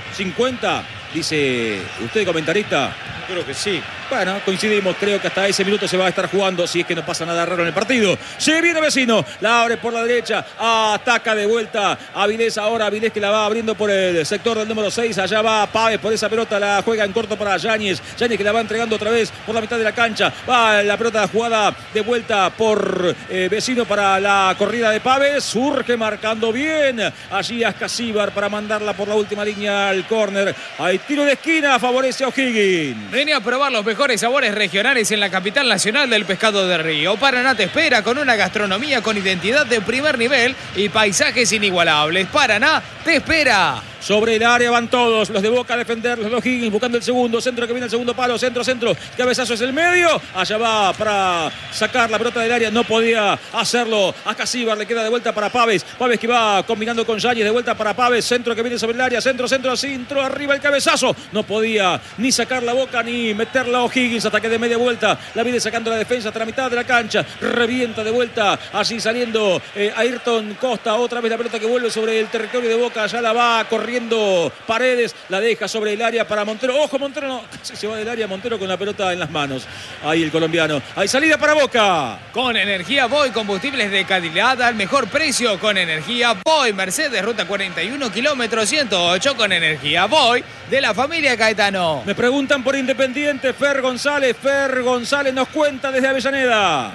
50, dice usted, comentarista. Creo que sí. Bueno, coincidimos, creo que hasta ese minuto se va a estar jugando, si es que no pasa nada raro en el partido. Se viene Vecino, la abre por la derecha, ataca de vuelta Avilés ahora, Avilés que la va abriendo por el sector del número 6, allá va Páez por esa pelota, la juega en corto para Yáñez, Yáñez que la va entregando otra vez por la mitad de la cancha, va la pelota jugada de vuelta por Vecino para la corrida de Páez, surge marcando bien, allí Ascasíbar para mandarla por la última línea al córner, hay tiro de esquina, favorece a O'Higgins. Vení a probar los mejores sabores regionales en la capital nacional del pescado de río. Paraná te espera con una gastronomía con identidad de primer nivel y paisajes inigualables. Paraná te espera. Sobre el área van todos, los de Boca a defender, los de O'Higgins buscando el segundo, centro que viene el segundo palo, centro, cabezazo es el medio, allá va para sacar la pelota del área, no podía hacerlo, Ascasíbar le queda de vuelta para Páez, Páez que va combinando con Yáñez, de vuelta para Páez, centro que viene sobre el área, centro, arriba el cabezazo, no podía ni sacar la Boca ni meterla a O'Higgins, hasta que de media vuelta la viene sacando la defensa hasta la mitad de la cancha, revienta de vuelta, así saliendo Ayrton Costa, otra vez la pelota que vuelve sobre el territorio de Boca, ya la va corriendo Paredes, la deja sobre el área para Montero. Ojo, Montero no, casi se va del área Montero con la pelota en las manos. Ahí el colombiano. Hay salida para Boca. Con Energía Boy, combustibles de calidad al mejor precio. Con Energía Boy, Mercedes, ruta 41, kilómetro 108. Con Energía Boy, de la familia Caetano. Me preguntan por Independiente, Fer González nos cuenta desde Avellaneda.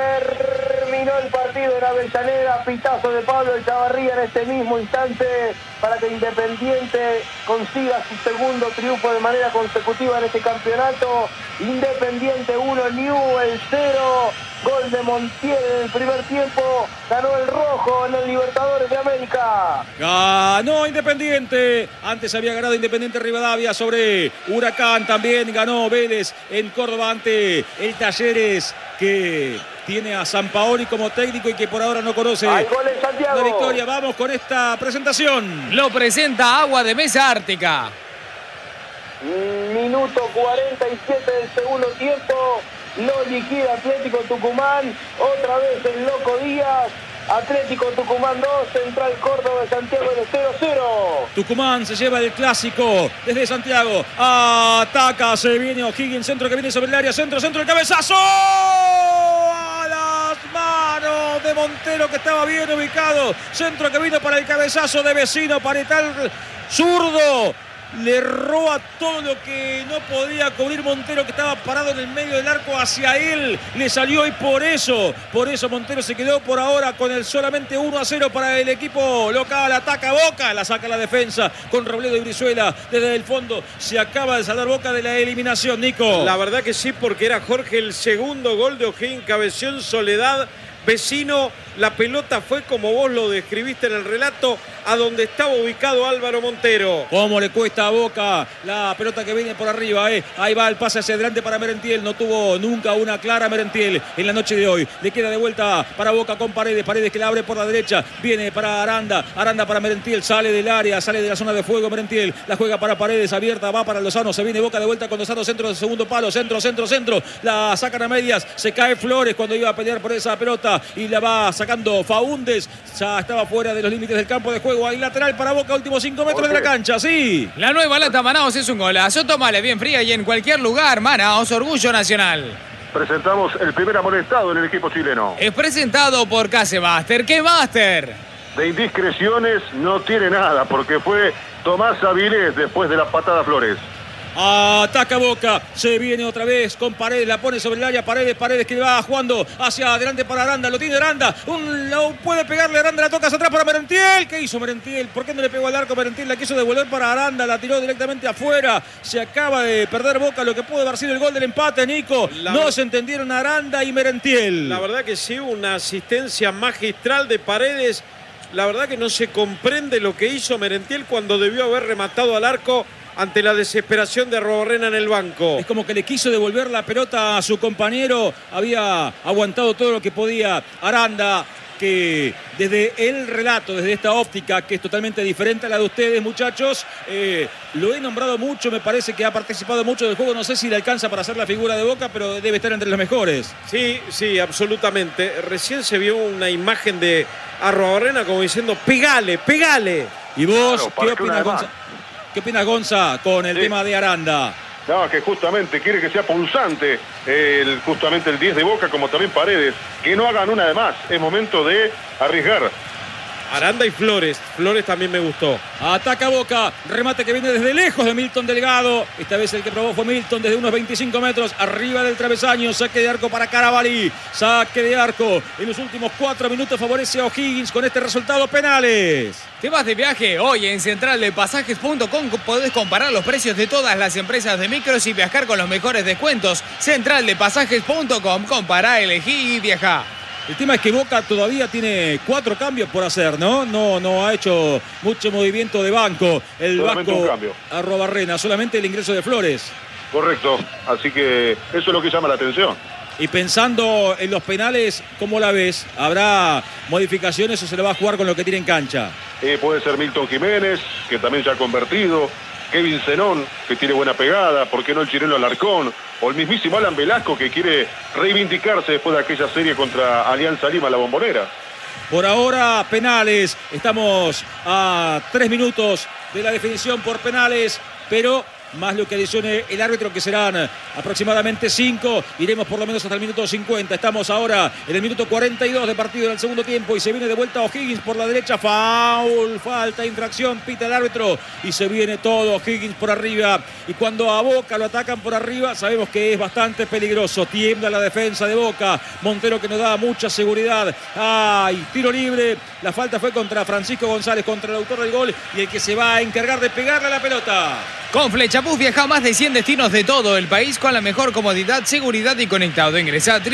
Terminó el partido en Avellaneda, pitazo de Pablo Echavarría en este mismo instante para que Independiente consiga su segundo triunfo de manera consecutiva en este campeonato. Independiente 1, Newell's 0, gol de Montiel en el primer tiempo, ganó el rojo en el Libertadores de América. Ganó Independiente, antes había ganado Independiente Rivadavia sobre Huracán, también ganó Vélez en Córdoba ante el Talleres, que tiene a Sampaoli como técnico y que por ahora no conoce Hay gol en Santiago. la victoria. Vamos con esta presentación. Lo presenta Agua de Mesa Ártica. Minuto 47 del segundo tiempo. Lo liquida Atlético Tucumán. Otra vez el Loco Díaz. Atlético Tucumán 2, Central Córdoba de Santiago de 0-0. Tucumán se lleva el clásico desde Santiago. Ataca, se viene O'Higgins, centro que viene sobre el área, centro, el cabezazo. A las manos de Montero, que estaba bien ubicado. Centro que vino para el cabezazo de Vecino, Paretal zurdo. le erró a todo lo que no podía cubrir Montero, que estaba parado en el medio del arco. Hacia él le salió y por eso Montero se quedó por ahora con el solamente 1-0 para el equipo local. Ataca Boca, la saca la defensa con Robledo y Brizuela desde el fondo. Se acaba de salvar Boca de la eliminación, Nico. La verdad que sí, porque era Jorge el segundo gol de O'Higgins, cabeció en soledad. Vecino, la pelota fue como vos lo describiste en el relato, a donde estaba ubicado Álvaro Montero. Cómo le cuesta a Boca la pelota que viene por arriba, Ahí va el pase hacia adelante para Merentiel. No tuvo nunca una clara Merentiel en la noche de hoy. Le queda de vuelta para Boca con Paredes. Paredes que la abre por la derecha. Viene para Aranda. Aranda para Merentiel. Sale del área, sale de la zona de fuego Merentiel. La juega para Paredes, abierta, va para Lozano. Se viene Boca de vuelta con Lozano. Centro de segundo palo. Centro. La sacan a medias. Se cae Flores cuando iba a pelear por esa pelota. Y la va sacando Faúndez. Ya estaba fuera de los límites del campo de juego. Hay lateral para Boca, últimos 5 metros de la cancha, sí. La nueva lata Manaos es un golazo. Tómale bien fría y en cualquier lugar. Manaos, orgullo nacional. Presentamos el primer amonestado en el equipo chileno. Es presentado por Casemaster. ¿Qué Master? De indiscreciones no tiene nada, porque fue Tomás Avilés después de la patada Flores. Ataca Boca, se viene otra vez con Paredes, la pone sobre el área, Paredes que va jugando hacia adelante para Aranda, lo tiene Aranda, no puede pegarle Aranda, la toca hacia atrás para Merentiel. ¿Qué hizo Merentiel? ¿Por qué no le pegó al arco Merentiel? La quiso devolver para Aranda, la tiró directamente afuera. Se acaba de perder Boca, lo que pudo haber sido el gol del empate, Nico. No se entendieron Aranda y Merentiel. La verdad que sí, una asistencia magistral de Paredes. La verdad que no se comprende lo que hizo Merentiel cuando debió haber rematado al arco ante la desesperación de Arruabarrena en el banco. Es como que le quiso devolver la pelota a su compañero. Había aguantado todo lo que podía Aranda, que desde el relato, desde esta óptica que es totalmente diferente a la de ustedes, muchachos, lo he nombrado mucho, me parece que ha participado mucho del juego. No sé si le alcanza para hacer la figura de Boca, pero debe estar entre los mejores. Sí, absolutamente. Recién se vio una imagen de Arruabarrena como diciendo, pegale. ¿Y vos qué opinas, Gonza? ¿Qué opinas, Gonza, con el tema de Aranda? No, que justamente quiere que sea pulsante justamente el 10 de Boca, como también Paredes. Que no hagan una de más. Es momento de arriesgar. Aranda y Flores. Flores también me gustó. Ataca Boca. Remate que viene desde lejos de Milton Delgado. Esta vez el que probó fue Milton desde unos 25 metros. Arriba del travesaño. Saque de arco para Carabalí. Saque de arco. En los últimos 4 minutos favorece a O'Higgins con este resultado. Penales. ¿Te vas de viaje? Hoy en centraldepasajes.com podés comparar los precios de todas las empresas de micros y viajar con los mejores descuentos. Centraldepasajes.com. Compará, elegí y viajá. El tema es que Boca todavía tiene 4 cambios por hacer, ¿no? No ha hecho mucho movimiento de banco. El solamente vasco un cambio. Arruabarrena, solamente el ingreso de Flores. Correcto, así que eso es lo que llama la atención. Y pensando en los penales, ¿cómo la ves? ¿Habrá modificaciones o se le va a jugar con lo que tiene en cancha? Puede ser Milton Jiménez, que también ya ha convertido. Kevin Zenón, que tiene buena pegada. ¿Por qué no el chileno Alarcón? O el mismísimo Alan Velasco, que quiere reivindicarse después de aquella serie contra Alianza Lima, la Bombonera. Por ahora, penales. Estamos a 3 minutos de la definición por penales, pero más lo que adicione el árbitro, que serán aproximadamente 5. Iremos por lo menos hasta el minuto 50. Estamos ahora en el minuto 42 de partido en el segundo tiempo y se viene de vuelta O'Higgins por la derecha. Foul, falta, infracción, pita el árbitro y se viene todo O'Higgins por arriba. Y cuando a Boca lo atacan por arriba, sabemos que es bastante peligroso. Tiembla la defensa de Boca. Montero, que nos da mucha seguridad. ¡Ay! Tiro libre. La falta fue contra Francisco González, contra el autor del gol, y el que se va a encargar de pegarle a la pelota. Con Flechabús viaja a más de 100 destinos de todo el país con la mejor comodidad, seguridad y conectado. Ingresa a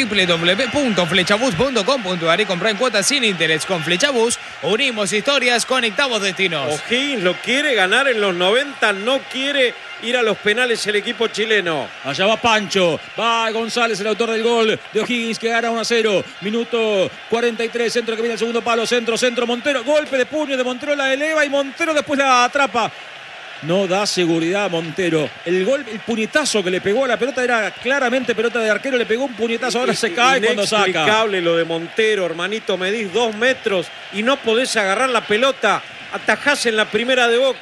www.flechabús.com.ar y compra en cuotas sin interés. Con Flechabús unimos historias, conectamos destinos. O'Higgins lo quiere ganar en los 90, no quiere ir a los penales el equipo chileno. Allá va Pancho, va González, el autor del gol de O'Higgins, que gana 1-0. Minuto 43, centro que viene al segundo palo, centro, Montero, golpe de puño de Montero, la eleva y Montero después la atrapa. No da seguridad a Montero. El puñetazo que le pegó a la pelota era claramente pelota de arquero. Le pegó un puñetazo, ahora se cae cuando saca. Inexplicable lo de Montero, hermanito. Medís 2 metros y no podés agarrar la pelota. Atajás en la primera de Boca.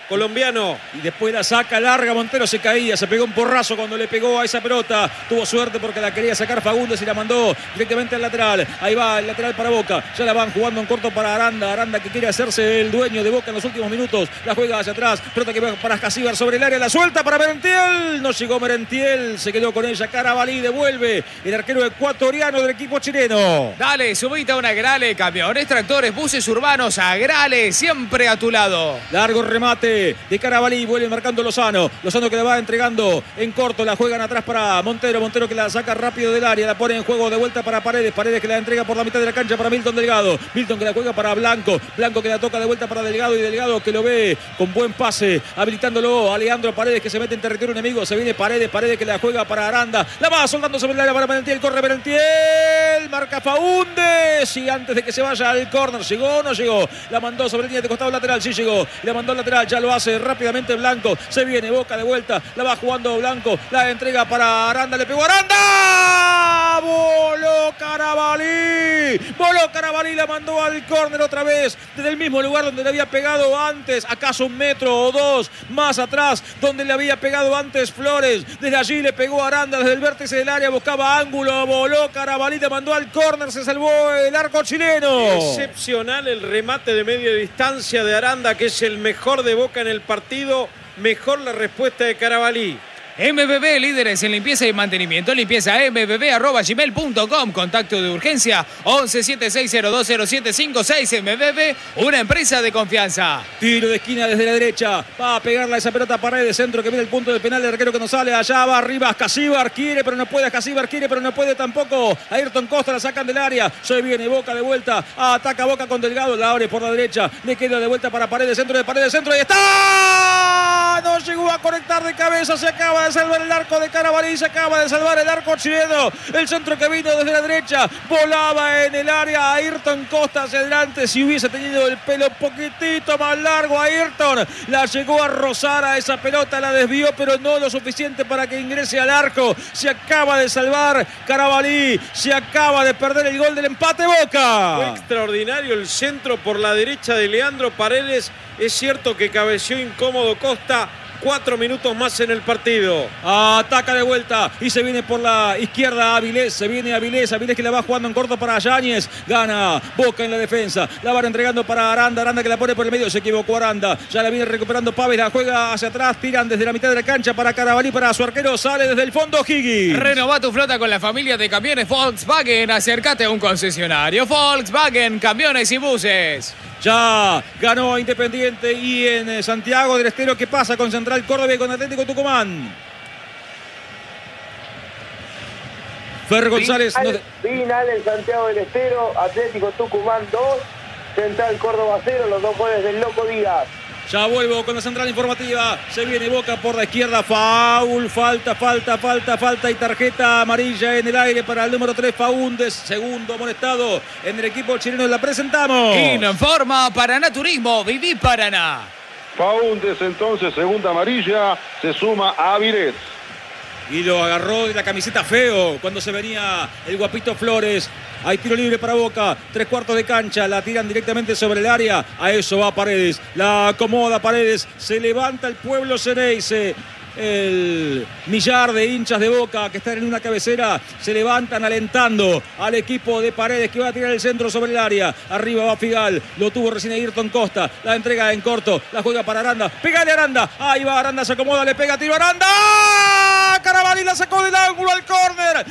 colombiano. Y después la saca larga, Montero se caía, se pegó un porrazo cuando le pegó a esa pelota. Tuvo suerte porque la quería sacar Fagundes y la mandó directamente al lateral. Ahí va el lateral para Boca. Ya la van jugando en corto para Aranda. Aranda que quiere hacerse el dueño de Boca en los últimos minutos. La juega hacia atrás. Pelota que va para Casíbar sobre el área. La suelta para Merentiel. No llegó Merentiel. Se quedó con ella. Carabalí devuelve el arquero ecuatoriano del equipo chileno. Dale, subite a un Agrale. Camiones, tractores, buses urbanos. Agrale, siempre a tu lado. Largo remate de Carabalí. Vuelve marcando Lozano. Lozano que la va entregando en corto. La juegan atrás para Montero. Montero que la saca rápido del área. La pone en juego de vuelta para Paredes. Paredes que la entrega por la mitad de la cancha para Milton Delgado. Milton que la juega para Blanco. Blanco que la toca de vuelta para Delgado. Y Delgado que lo ve con buen pase. Habilitándolo a Leandro Paredes que se mete en territorio enemigo. Se viene Paredes. Paredes que la juega para Aranda. La va soltando sobre el área para Merentiel. Corre Merentiel. Marca Faúndez. Y antes de que se vaya al córner. ¿Llegó o no llegó? La mandó sobre línea de costado lateral. Sí llegó. La mandó al lateral. Ya lo hace rápidamente Blanco. Se viene Boca de vuelta. La va jugando Blanco. La entrega para Aranda. Le pegó Aranda. Voló Carabalí. Voló Carabalí. La mandó al córner otra vez. Desde el mismo lugar donde le había pegado antes. Acaso 1 metro o 2 más atrás. Donde le había pegado antes Flores. Desde allí le pegó Aranda. Desde el vértice del área. Buscaba ángulo. Voló Carabalí. Le mandó al córner. Se salvó el arco chileno. Excepcional el remate de media distancia de Aranda, que es el mejor de Boca en el partido. Mejor la respuesta de Carabalí. MBB, líderes en limpieza y mantenimiento. Limpieza mbb@gmail.com. Contacto de urgencia 1176020756. MBB, una empresa de confianza. Tiro de esquina desde la derecha. Va a pegarla esa pelota a Paredes. Centro que viene el punto de penal. El arquero que no sale. Allá va arriba. Casíbar quiere, pero no puede. Casíbar quiere, pero no puede tampoco. Ayrton Costa la sacan del área. Se viene Boca de vuelta. Ataca Boca con Delgado. La abre por la derecha. Le queda de vuelta para Paredes. Centro de Paredes. Centro. Ahí está. No llegó a conectar de cabeza. Se acaba de salvar el arco de Carabalí. Se acaba de salvar el arco chileno. El centro que vino desde la derecha. Volaba en el área. Ayrton Costa hacia adelante. Si hubiese tenido el pelo un poquitito más largo, Ayrton la llegó a rozar a esa pelota. La desvió, pero no lo suficiente para que ingrese al arco. Se acaba de salvar Carabalí. Se acaba de perder el gol del empate Boca. Fue extraordinario el centro por la derecha de Leandro Paredes. Es cierto que cabeció incómodo Costa. 4 minutos más en el partido. Ataca de vuelta y se viene por la izquierda Avilés. Se viene Avilés. Avilés que la va jugando en corto para Yáñez. Gana Boca en la defensa. La van entregando para Aranda. Aranda que la pone por el medio. Se equivocó Aranda. Ya la viene recuperando Pávez. La juega hacia atrás. Tiran desde la mitad de la cancha para Carabalí. Para su arquero. Sale desde el fondo Higgins. Renová tu flota con la familia de camiones Volkswagen. Acércate a un concesionario Volkswagen, camiones y buses. Ya ganó Independiente y en Santiago del Estero. ¿Qué pasa con Central Córdoba y con Atlético Tucumán? Fer González. Final en Santiago del Estero. Atlético Tucumán 2. Central Córdoba 0. Los 2 goles del Loco Díaz. Ya vuelvo con la central informativa. Se viene Boca por la izquierda. Faul, falta y tarjeta amarilla en el aire para el número 3, Faúndez. Segundo amonestado en el equipo chileno. La presentamos. Informa Paraná Turismo. Viví Paraná. Faúndez entonces, segunda amarilla. Se suma a Avilés. Y lo agarró de la camiseta feo cuando se venía el guapito Flores. Hay tiro libre para Boca, 3/4 de cancha, la tiran directamente sobre el área. A eso va Paredes, la acomoda Paredes. Se levanta el pueblo Ceneice. El millar de hinchas de Boca que están en una cabecera se levantan alentando al equipo de Paredes que va a tirar el centro sobre el área. Arriba va Figal, lo tuvo recién Ayrton Costa, la entrega en corto, la juega para Aranda, pégale Aranda, ahí va Aranda, se acomoda, le pega, tiro Aranda. Carabalí la sacó del ángulo al córner,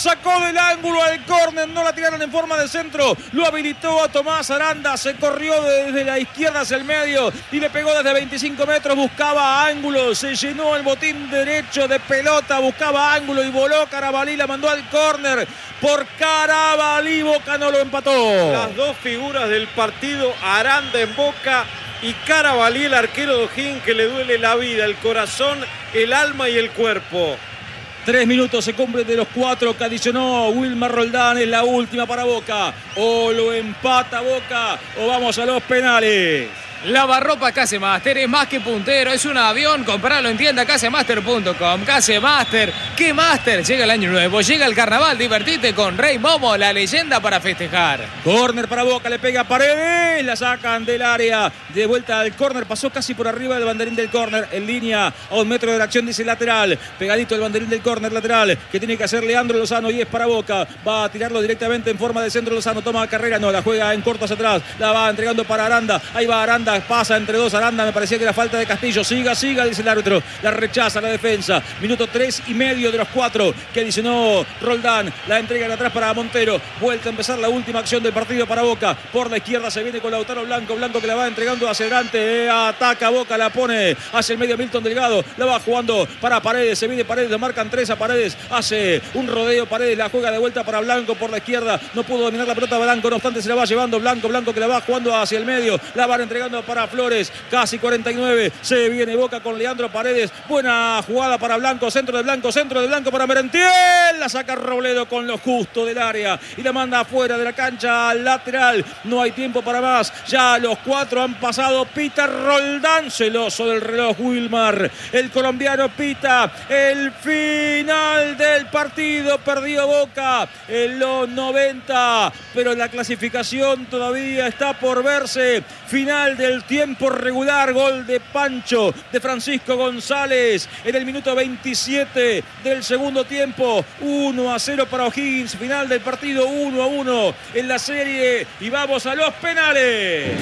no la tiraron en forma de centro, lo habilitó a Tomás Aranda, se corrió desde la izquierda hacia el medio y le pegó desde 25 metros, buscaba ángulo, se llenó el botín derecho de pelota, buscaba ángulo y voló Carabalí, la mandó al córner. Por Carabalí, Boca no lo empató. Las dos figuras del partido, Aranda en Boca y Carabalí, el arquero de O'Higgins, que le duele la vida, el corazón, el alma y el cuerpo. 3 minutos se cumplen de los 4 que adicionó Wilmar Roldán. Es la última para Boca. O lo empata Boca o vamos a los penales. Lavarropa Casemaster es más que puntero, es un avión. Compralo en tienda casemaster.com. Casemaster, ¿qué master? Llega el año nuevo, llega el carnaval. Divertite con Rey Momo, la leyenda para festejar. Córner para Boca, le pega Paredes, la sacan del área. De vuelta al córner, pasó casi por arriba del banderín del córner. En línea, a 1 metro de la acción, dice lateral. Pegadito el banderín del córner lateral, que tiene que hacer Leandro Lozano y es para Boca. Va a tirarlo directamente en forma de centro Lozano. Toma carrera, no, la juega en corto hacia atrás. La va entregando para Aranda. Ahí va Aranda. Pasa entre dos Aranda, me parecía que era falta de Castillo. Siga, dice el árbitro. La rechaza la defensa. Minuto 3,5 de los 4 que adicionó Roldán. La entrega de atrás para Montero. Vuelta a empezar la última acción del partido para Boca. Por la izquierda se viene con Lautaro Blanco. Blanco que la va entregando hacia adelante. Ataca Boca, la pone hacia el medio Milton Delgado. La va jugando para Paredes. Se viene Paredes, lo marcan 3 a Paredes. Hace un rodeo Paredes, la juega de vuelta para Blanco por la izquierda. No pudo dominar la pelota Blanco, no obstante se la va llevando Blanco que la va jugando hacia el medio. La van entregando para Flores, casi 49. Se viene Boca con Leandro Paredes. Buena jugada para Blanco, centro de Blanco para Merentiel. La saca Robledo con lo justo del área y la manda afuera de la cancha lateral. No hay tiempo para más. Ya los 4 han pasado. Pita Roldán, celoso del reloj Wilmar. El colombiano pita el final del partido. Perdió Boca en los 90, pero la clasificación todavía está por verse. Final del tiempo regular, gol de Pancho, de Francisco González en el minuto 27 del segundo tiempo. 1-0 para O'Higgins, final del partido 1-1 en la serie y vamos a los penales.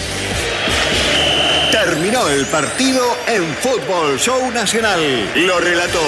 Terminó el partido en Fútbol Show Nacional. Lo relató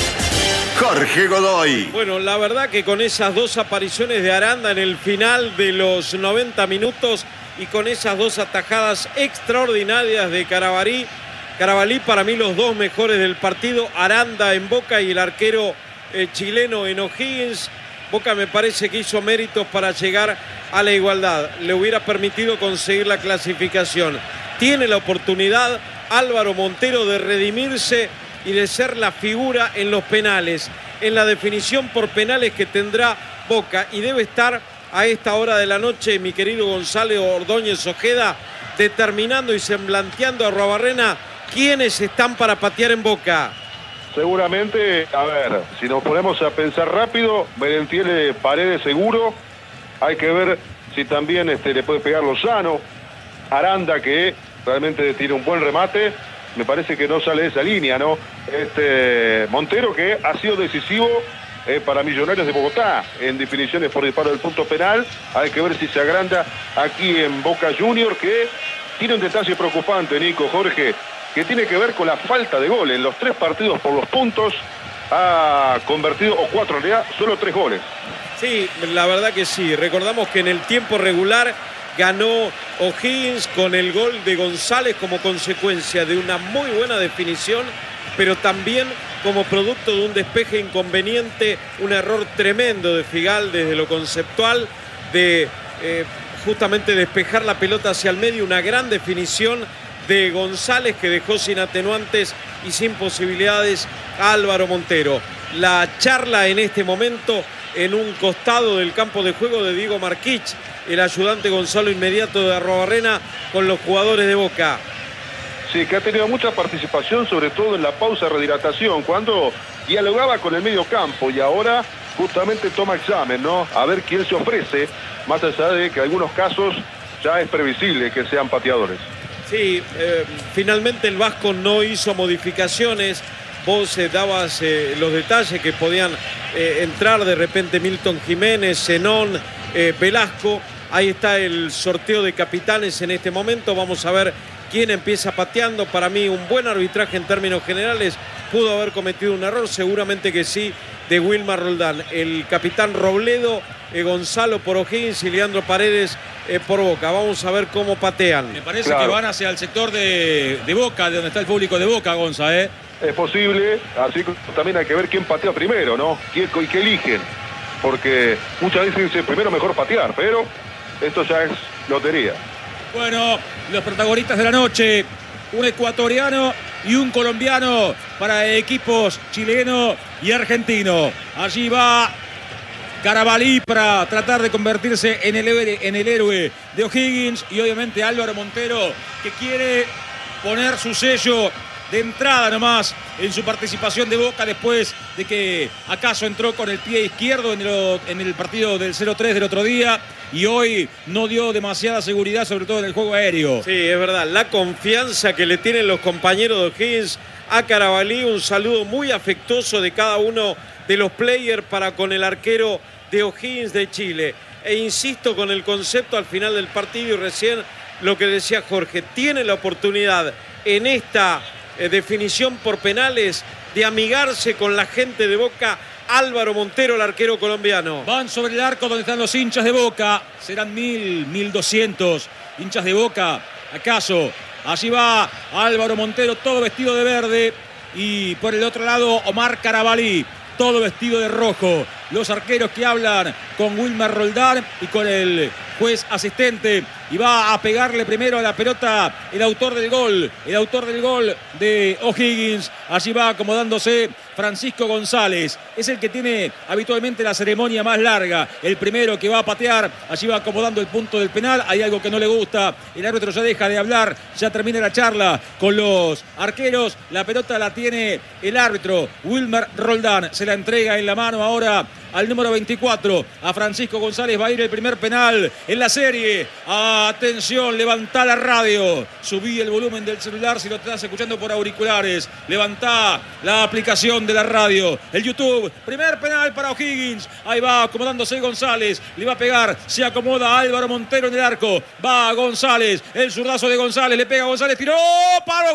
Jorge Godoy. Bueno, la verdad que con esas 2 apariciones de Aranda en el final de los 90 minutos y con esas 2 atajadas extraordinarias de Carabalí, para mí los 2 mejores del partido, Aranda en Boca y el arquero chileno en O'Higgins. Boca me parece que hizo méritos para llegar a la igualdad, le hubiera permitido conseguir la clasificación. Tiene la oportunidad Álvaro Montero de redimirse y de ser la figura en los penales, en la definición por penales que tendrá Boca, y debe estar a esta hora de la noche mi querido Gonzalo Ordóñez Ojeda determinando y semblanteando a Arruabarrena quiénes están para patear en Boca. Seguramente, a ver, si nos ponemos a pensar rápido, Merentiel Paredes seguro. Hay que ver si también le puede pegar Lozano. Aranda, que realmente tiene un buen remate. Me parece que no sale de esa línea, ¿no? Montero, que ha sido decisivo para Millonarios de Bogotá en definiciones por disparo del punto penal. Hay que ver si se agranda aquí en Boca Junior, que tiene un detalle preocupante, Nico, Jorge, que tiene que ver con la falta de gol. En los 3 partidos por los puntos ha convertido, o 4 en realidad, solo 3 goles. Sí, la verdad que sí. Recordamos que en el tiempo regular ganó O'Higgins con el gol de González como consecuencia de una muy buena definición, pero también como producto de un despeje inconveniente, un error tremendo de Figal desde lo conceptual, de justamente despejar la pelota hacia el medio, una gran definición de González que dejó sin atenuantes y sin posibilidades a Álvaro Montero. La charla en este momento en un costado del campo de juego de Diego Marquich, el ayudante Gonzalo inmediato de Arruabarrena con los jugadores de Boca. Sí, que ha tenido mucha participación, sobre todo en la pausa de rehidratación, cuando dialogaba con el medio campo, y ahora justamente toma examen, ¿no? A ver quién se ofrece, más allá de que en algunos casos ya es previsible que sean pateadores. Sí, finalmente el Vasco no hizo modificaciones. Vos dabas los detalles que podían entrar de repente Milton Jiménez, Zenón, Velasco. Ahí está el sorteo de capitanes en este momento. Vamos a ver quién empieza pateando. Para mí un buen arbitraje en términos generales. Pudo haber cometido un error, seguramente que sí, de Wilmar Roldán. El capitán Robledo, Gonzalo por O'Higgins y Leandro Paredes por Boca. Vamos a ver cómo patean. Me parece que van hacia el sector de Boca, de donde está el público de Boca, Gonza, ¿eh? Es posible, así que también hay que ver quién patea primero, ¿no? Y qué eligen, porque muchas veces dicen primero mejor patear, pero esto ya es lotería. Bueno, los protagonistas de la noche, un ecuatoriano y un colombiano para equipos chileno y argentino. Allí va Carabalí para tratar de convertirse en el héroe de O'Higgins. Y obviamente Álvaro Montero, que quiere poner su sello de entrada nomás en su participación de Boca después de que acaso entró con el pie izquierdo en el partido del 0-3 del otro día y hoy no dio demasiada seguridad, sobre todo en el juego aéreo. Sí, es verdad, la confianza que le tienen los compañeros de O'Higgins a Carabalí, un saludo muy afectuoso de cada uno de los players para con el arquero de O'Higgins de Chile. E insisto con el concepto al final del partido y recién lo que decía Jorge, tiene la oportunidad en esta definición por penales de amigarse con la gente de Boca. Álvaro Montero, el arquero colombiano. Van sobre el arco donde están los hinchas de Boca. Serán 1.200 hinchas de Boca. ¿Acaso? Allí va Álvaro Montero, todo vestido de verde. Y por el otro lado, Omar Carabalí, todo vestido de rojo. Los arqueros que hablan con Wilmer Roldán y con el juez asistente. Y va a pegarle primero a la pelota el autor del gol de O'Higgins. Allí va acomodándose Francisco González. Es el que tiene habitualmente la ceremonia más larga. El primero que va a patear. Allí va acomodando el punto del penal. Hay algo que no le gusta. El árbitro ya deja de hablar. Ya termina la charla con los arqueros. La pelota la tiene el árbitro Wilmer Roldán. Se la entrega en la mano ahora al número 24, a Francisco González. Va a ir el primer penal en la serie. Atención, levantá la radio, subí el volumen del celular si lo estás escuchando por auriculares, levantá la aplicación de la radio, el YouTube. Primer penal para O'Higgins. Ahí va acomodándose González, le va a pegar, se acomoda Álvaro Montero en el arco, va González, el zurdazo de González, le pega González, tiró, palo,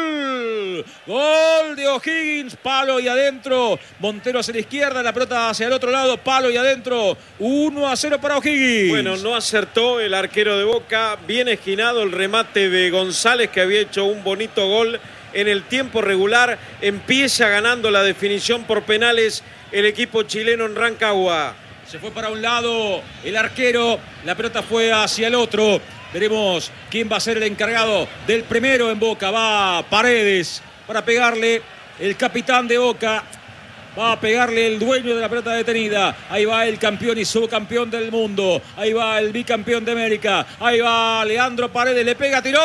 gol de O'Higgins, palo y adentro. Montero hacia la izquierda, la pelota hacia el otro lado, palo y adentro. 1-0 para O'Higgins. Bueno, no acertó el arquero de Boca, bien esquinado el remate de González, que había hecho un bonito gol en el tiempo regular. Empieza ganando la definición por penales el equipo chileno en Rancagua. Se fue para un lado el arquero, la pelota fue hacia el otro. Veremos quién va a ser el encargado del primero en Boca. Va Paredes para pegarle, el capitán de Boca. Va a pegarle el dueño de la pelota detenida. Ahí va el campeón y subcampeón del mundo. Ahí va el bicampeón de América. Ahí va Leandro Paredes. Le pega, tiró.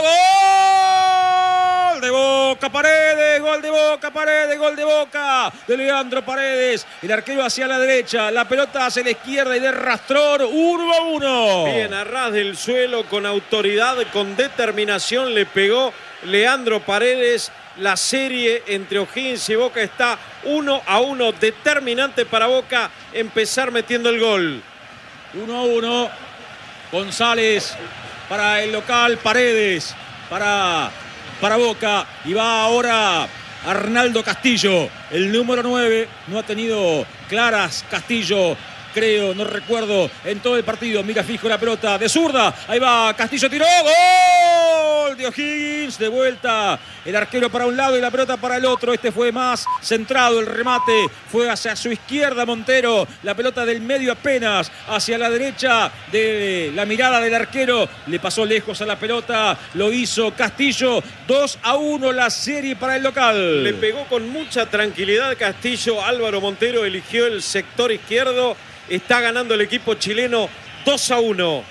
¡Gol de Boca! Paredes. Gol de Boca. Paredes. Gol de Boca. De Leandro Paredes. El arquero hacia la derecha. La pelota hacia la izquierda y de rastrón. 1-1. Bien, a ras del suelo, con autoridad, con determinación, le pegó Leandro Paredes. La serie entre O'Higgins y Boca está 1-1, determinante para Boca empezar metiendo el gol. 1-1, González para el local, Paredes para Boca. Y va ahora Arnaldo Castillo, el número 9. No ha tenido claras Castillo, creo, no recuerdo, en todo el partido. Mira fijo la pelota de zurda. Ahí va Castillo, tiró. ¡Gol de O'Higgins! De vuelta el arquero para un lado y la pelota para el otro. Este fue más centrado, el remate fue hacia su izquierda Montero. La pelota del medio apenas hacia la derecha de la mirada del arquero. Le pasó lejos a la pelota, lo hizo Castillo. 2-1 la serie para el local. Le pegó con mucha tranquilidad Castillo. Álvaro Montero eligió el sector izquierdo. Está ganando el equipo chileno 2-1.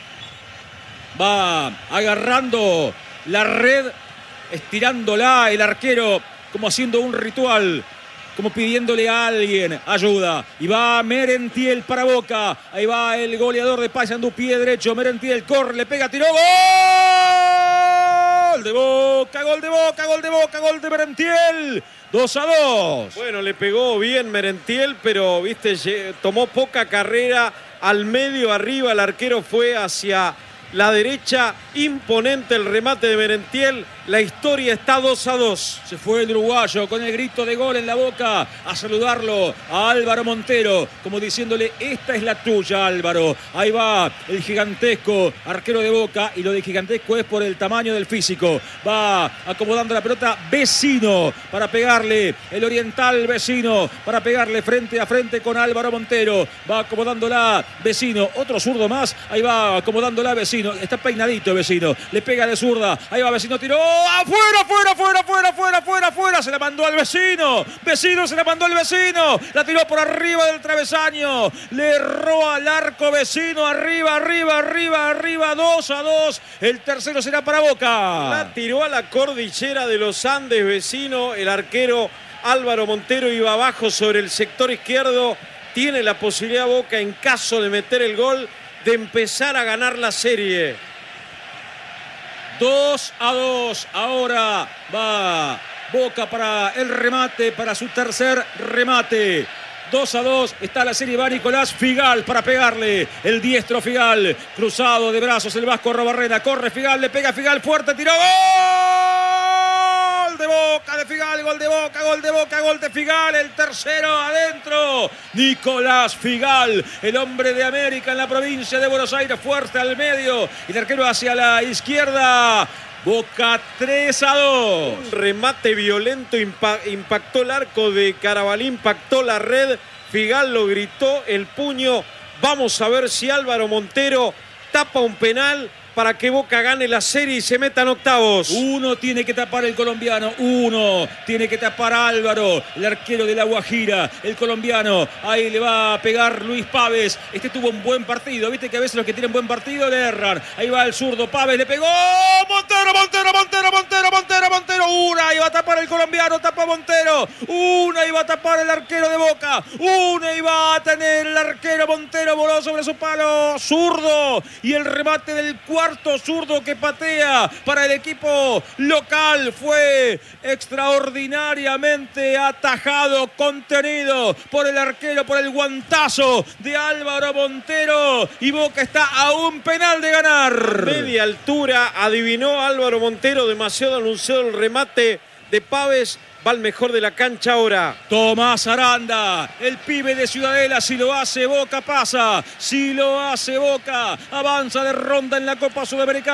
Va agarrando la red, estirándola el arquero, como haciendo un ritual, como pidiéndole a alguien ayuda. Y va Merentiel para Boca. Ahí va el goleador de Paysandú, pie derecho. Merentiel corre, le pega, tiró. ¡Gol de Boca! ¡Gol de Boca! ¡Gol de Boca! ¡Gol de Merentiel! 2-2. Bueno, le pegó bien Merentiel, pero viste, tomó poca carrera al medio arriba. El arquero fue hacia la derecha. Imponente el remate de Merentiel. La historia está 2-2. Se fue el uruguayo con el grito de gol en la boca a saludarlo a Álvaro Montero, como diciéndole: esta es la tuya, Álvaro. Ahí va el gigantesco arquero de Boca, y lo de gigantesco es por el tamaño del físico. Va acomodando la pelota Vecino para pegarle, el oriental Vecino para pegarle frente a frente con Álvaro Montero. Va acomodándola Vecino, otro zurdo más. Ahí va acomodándola Vecino. Vecino, está peinadito Vecino, le pega de zurda, ahí va Vecino, tiró, afuera, afuera, se la mandó al Vecino se la mandó al Vecino, la tiró por arriba del travesaño, le erró al arco Vecino, arriba, 2-2, el tercero será para Boca. La tiró a la cordillera de los Andes Vecino, el arquero Álvaro Montero iba abajo sobre el sector izquierdo, tiene la posibilidad Boca en caso de meter el gol de empezar a ganar la serie. 2-2, ahora va Boca para el remate, para su tercer remate. 2-2, está la serie, va Nicolás Figal para pegarle, el diestro Figal, cruzado de brazos el vasco Arrobarrena, corre Figal, le pega Figal, fuerte, tiró, ¡gol! De Boca, de Figal, gol de Boca, gol de Figal, el tercero adentro, Nicolás Figal, el hombre de América en la provincia de Buenos Aires, fuerte al medio, y el arquero hacia la izquierda. Boca 3-2. Un remate violento impactó el arco de Carabalí, impactó la red. Figal lo gritó, el puño. Vamos a ver si Álvaro Montero tapa un penal para que Boca gane la serie y se meta en octavos. Uno tiene que tapar el colombiano, uno tiene que tapar a Álvaro, el arquero de La Guajira, el colombiano. Ahí le va a pegar Luis Pávez. Este tuvo un buen partido, viste que a veces los que tienen buen partido le erran. Ahí va el zurdo, Pávez le pegó. Montero. Una iba a tapar el colombiano, tapa Montero. Una iba a tapar el arquero de Boca. Una iba a tener el arquero Montero, voló sobre su palo zurdo. Y el remate del cuarto zurdo que patea para el equipo local fue extraordinariamente atajado, contenido por el arquero, por el guantazo de Álvaro Montero. Y Boca está a un penal de ganar. Media altura, adivinó Álvaro Montero, demasiado anunciado el remate de Pávez. Va el mejor de la cancha ahora. Tomás Aranda, el pibe de Ciudadela, si lo hace Boca pasa. Si lo hace Boca, avanza de ronda en la Copa Sudamericana.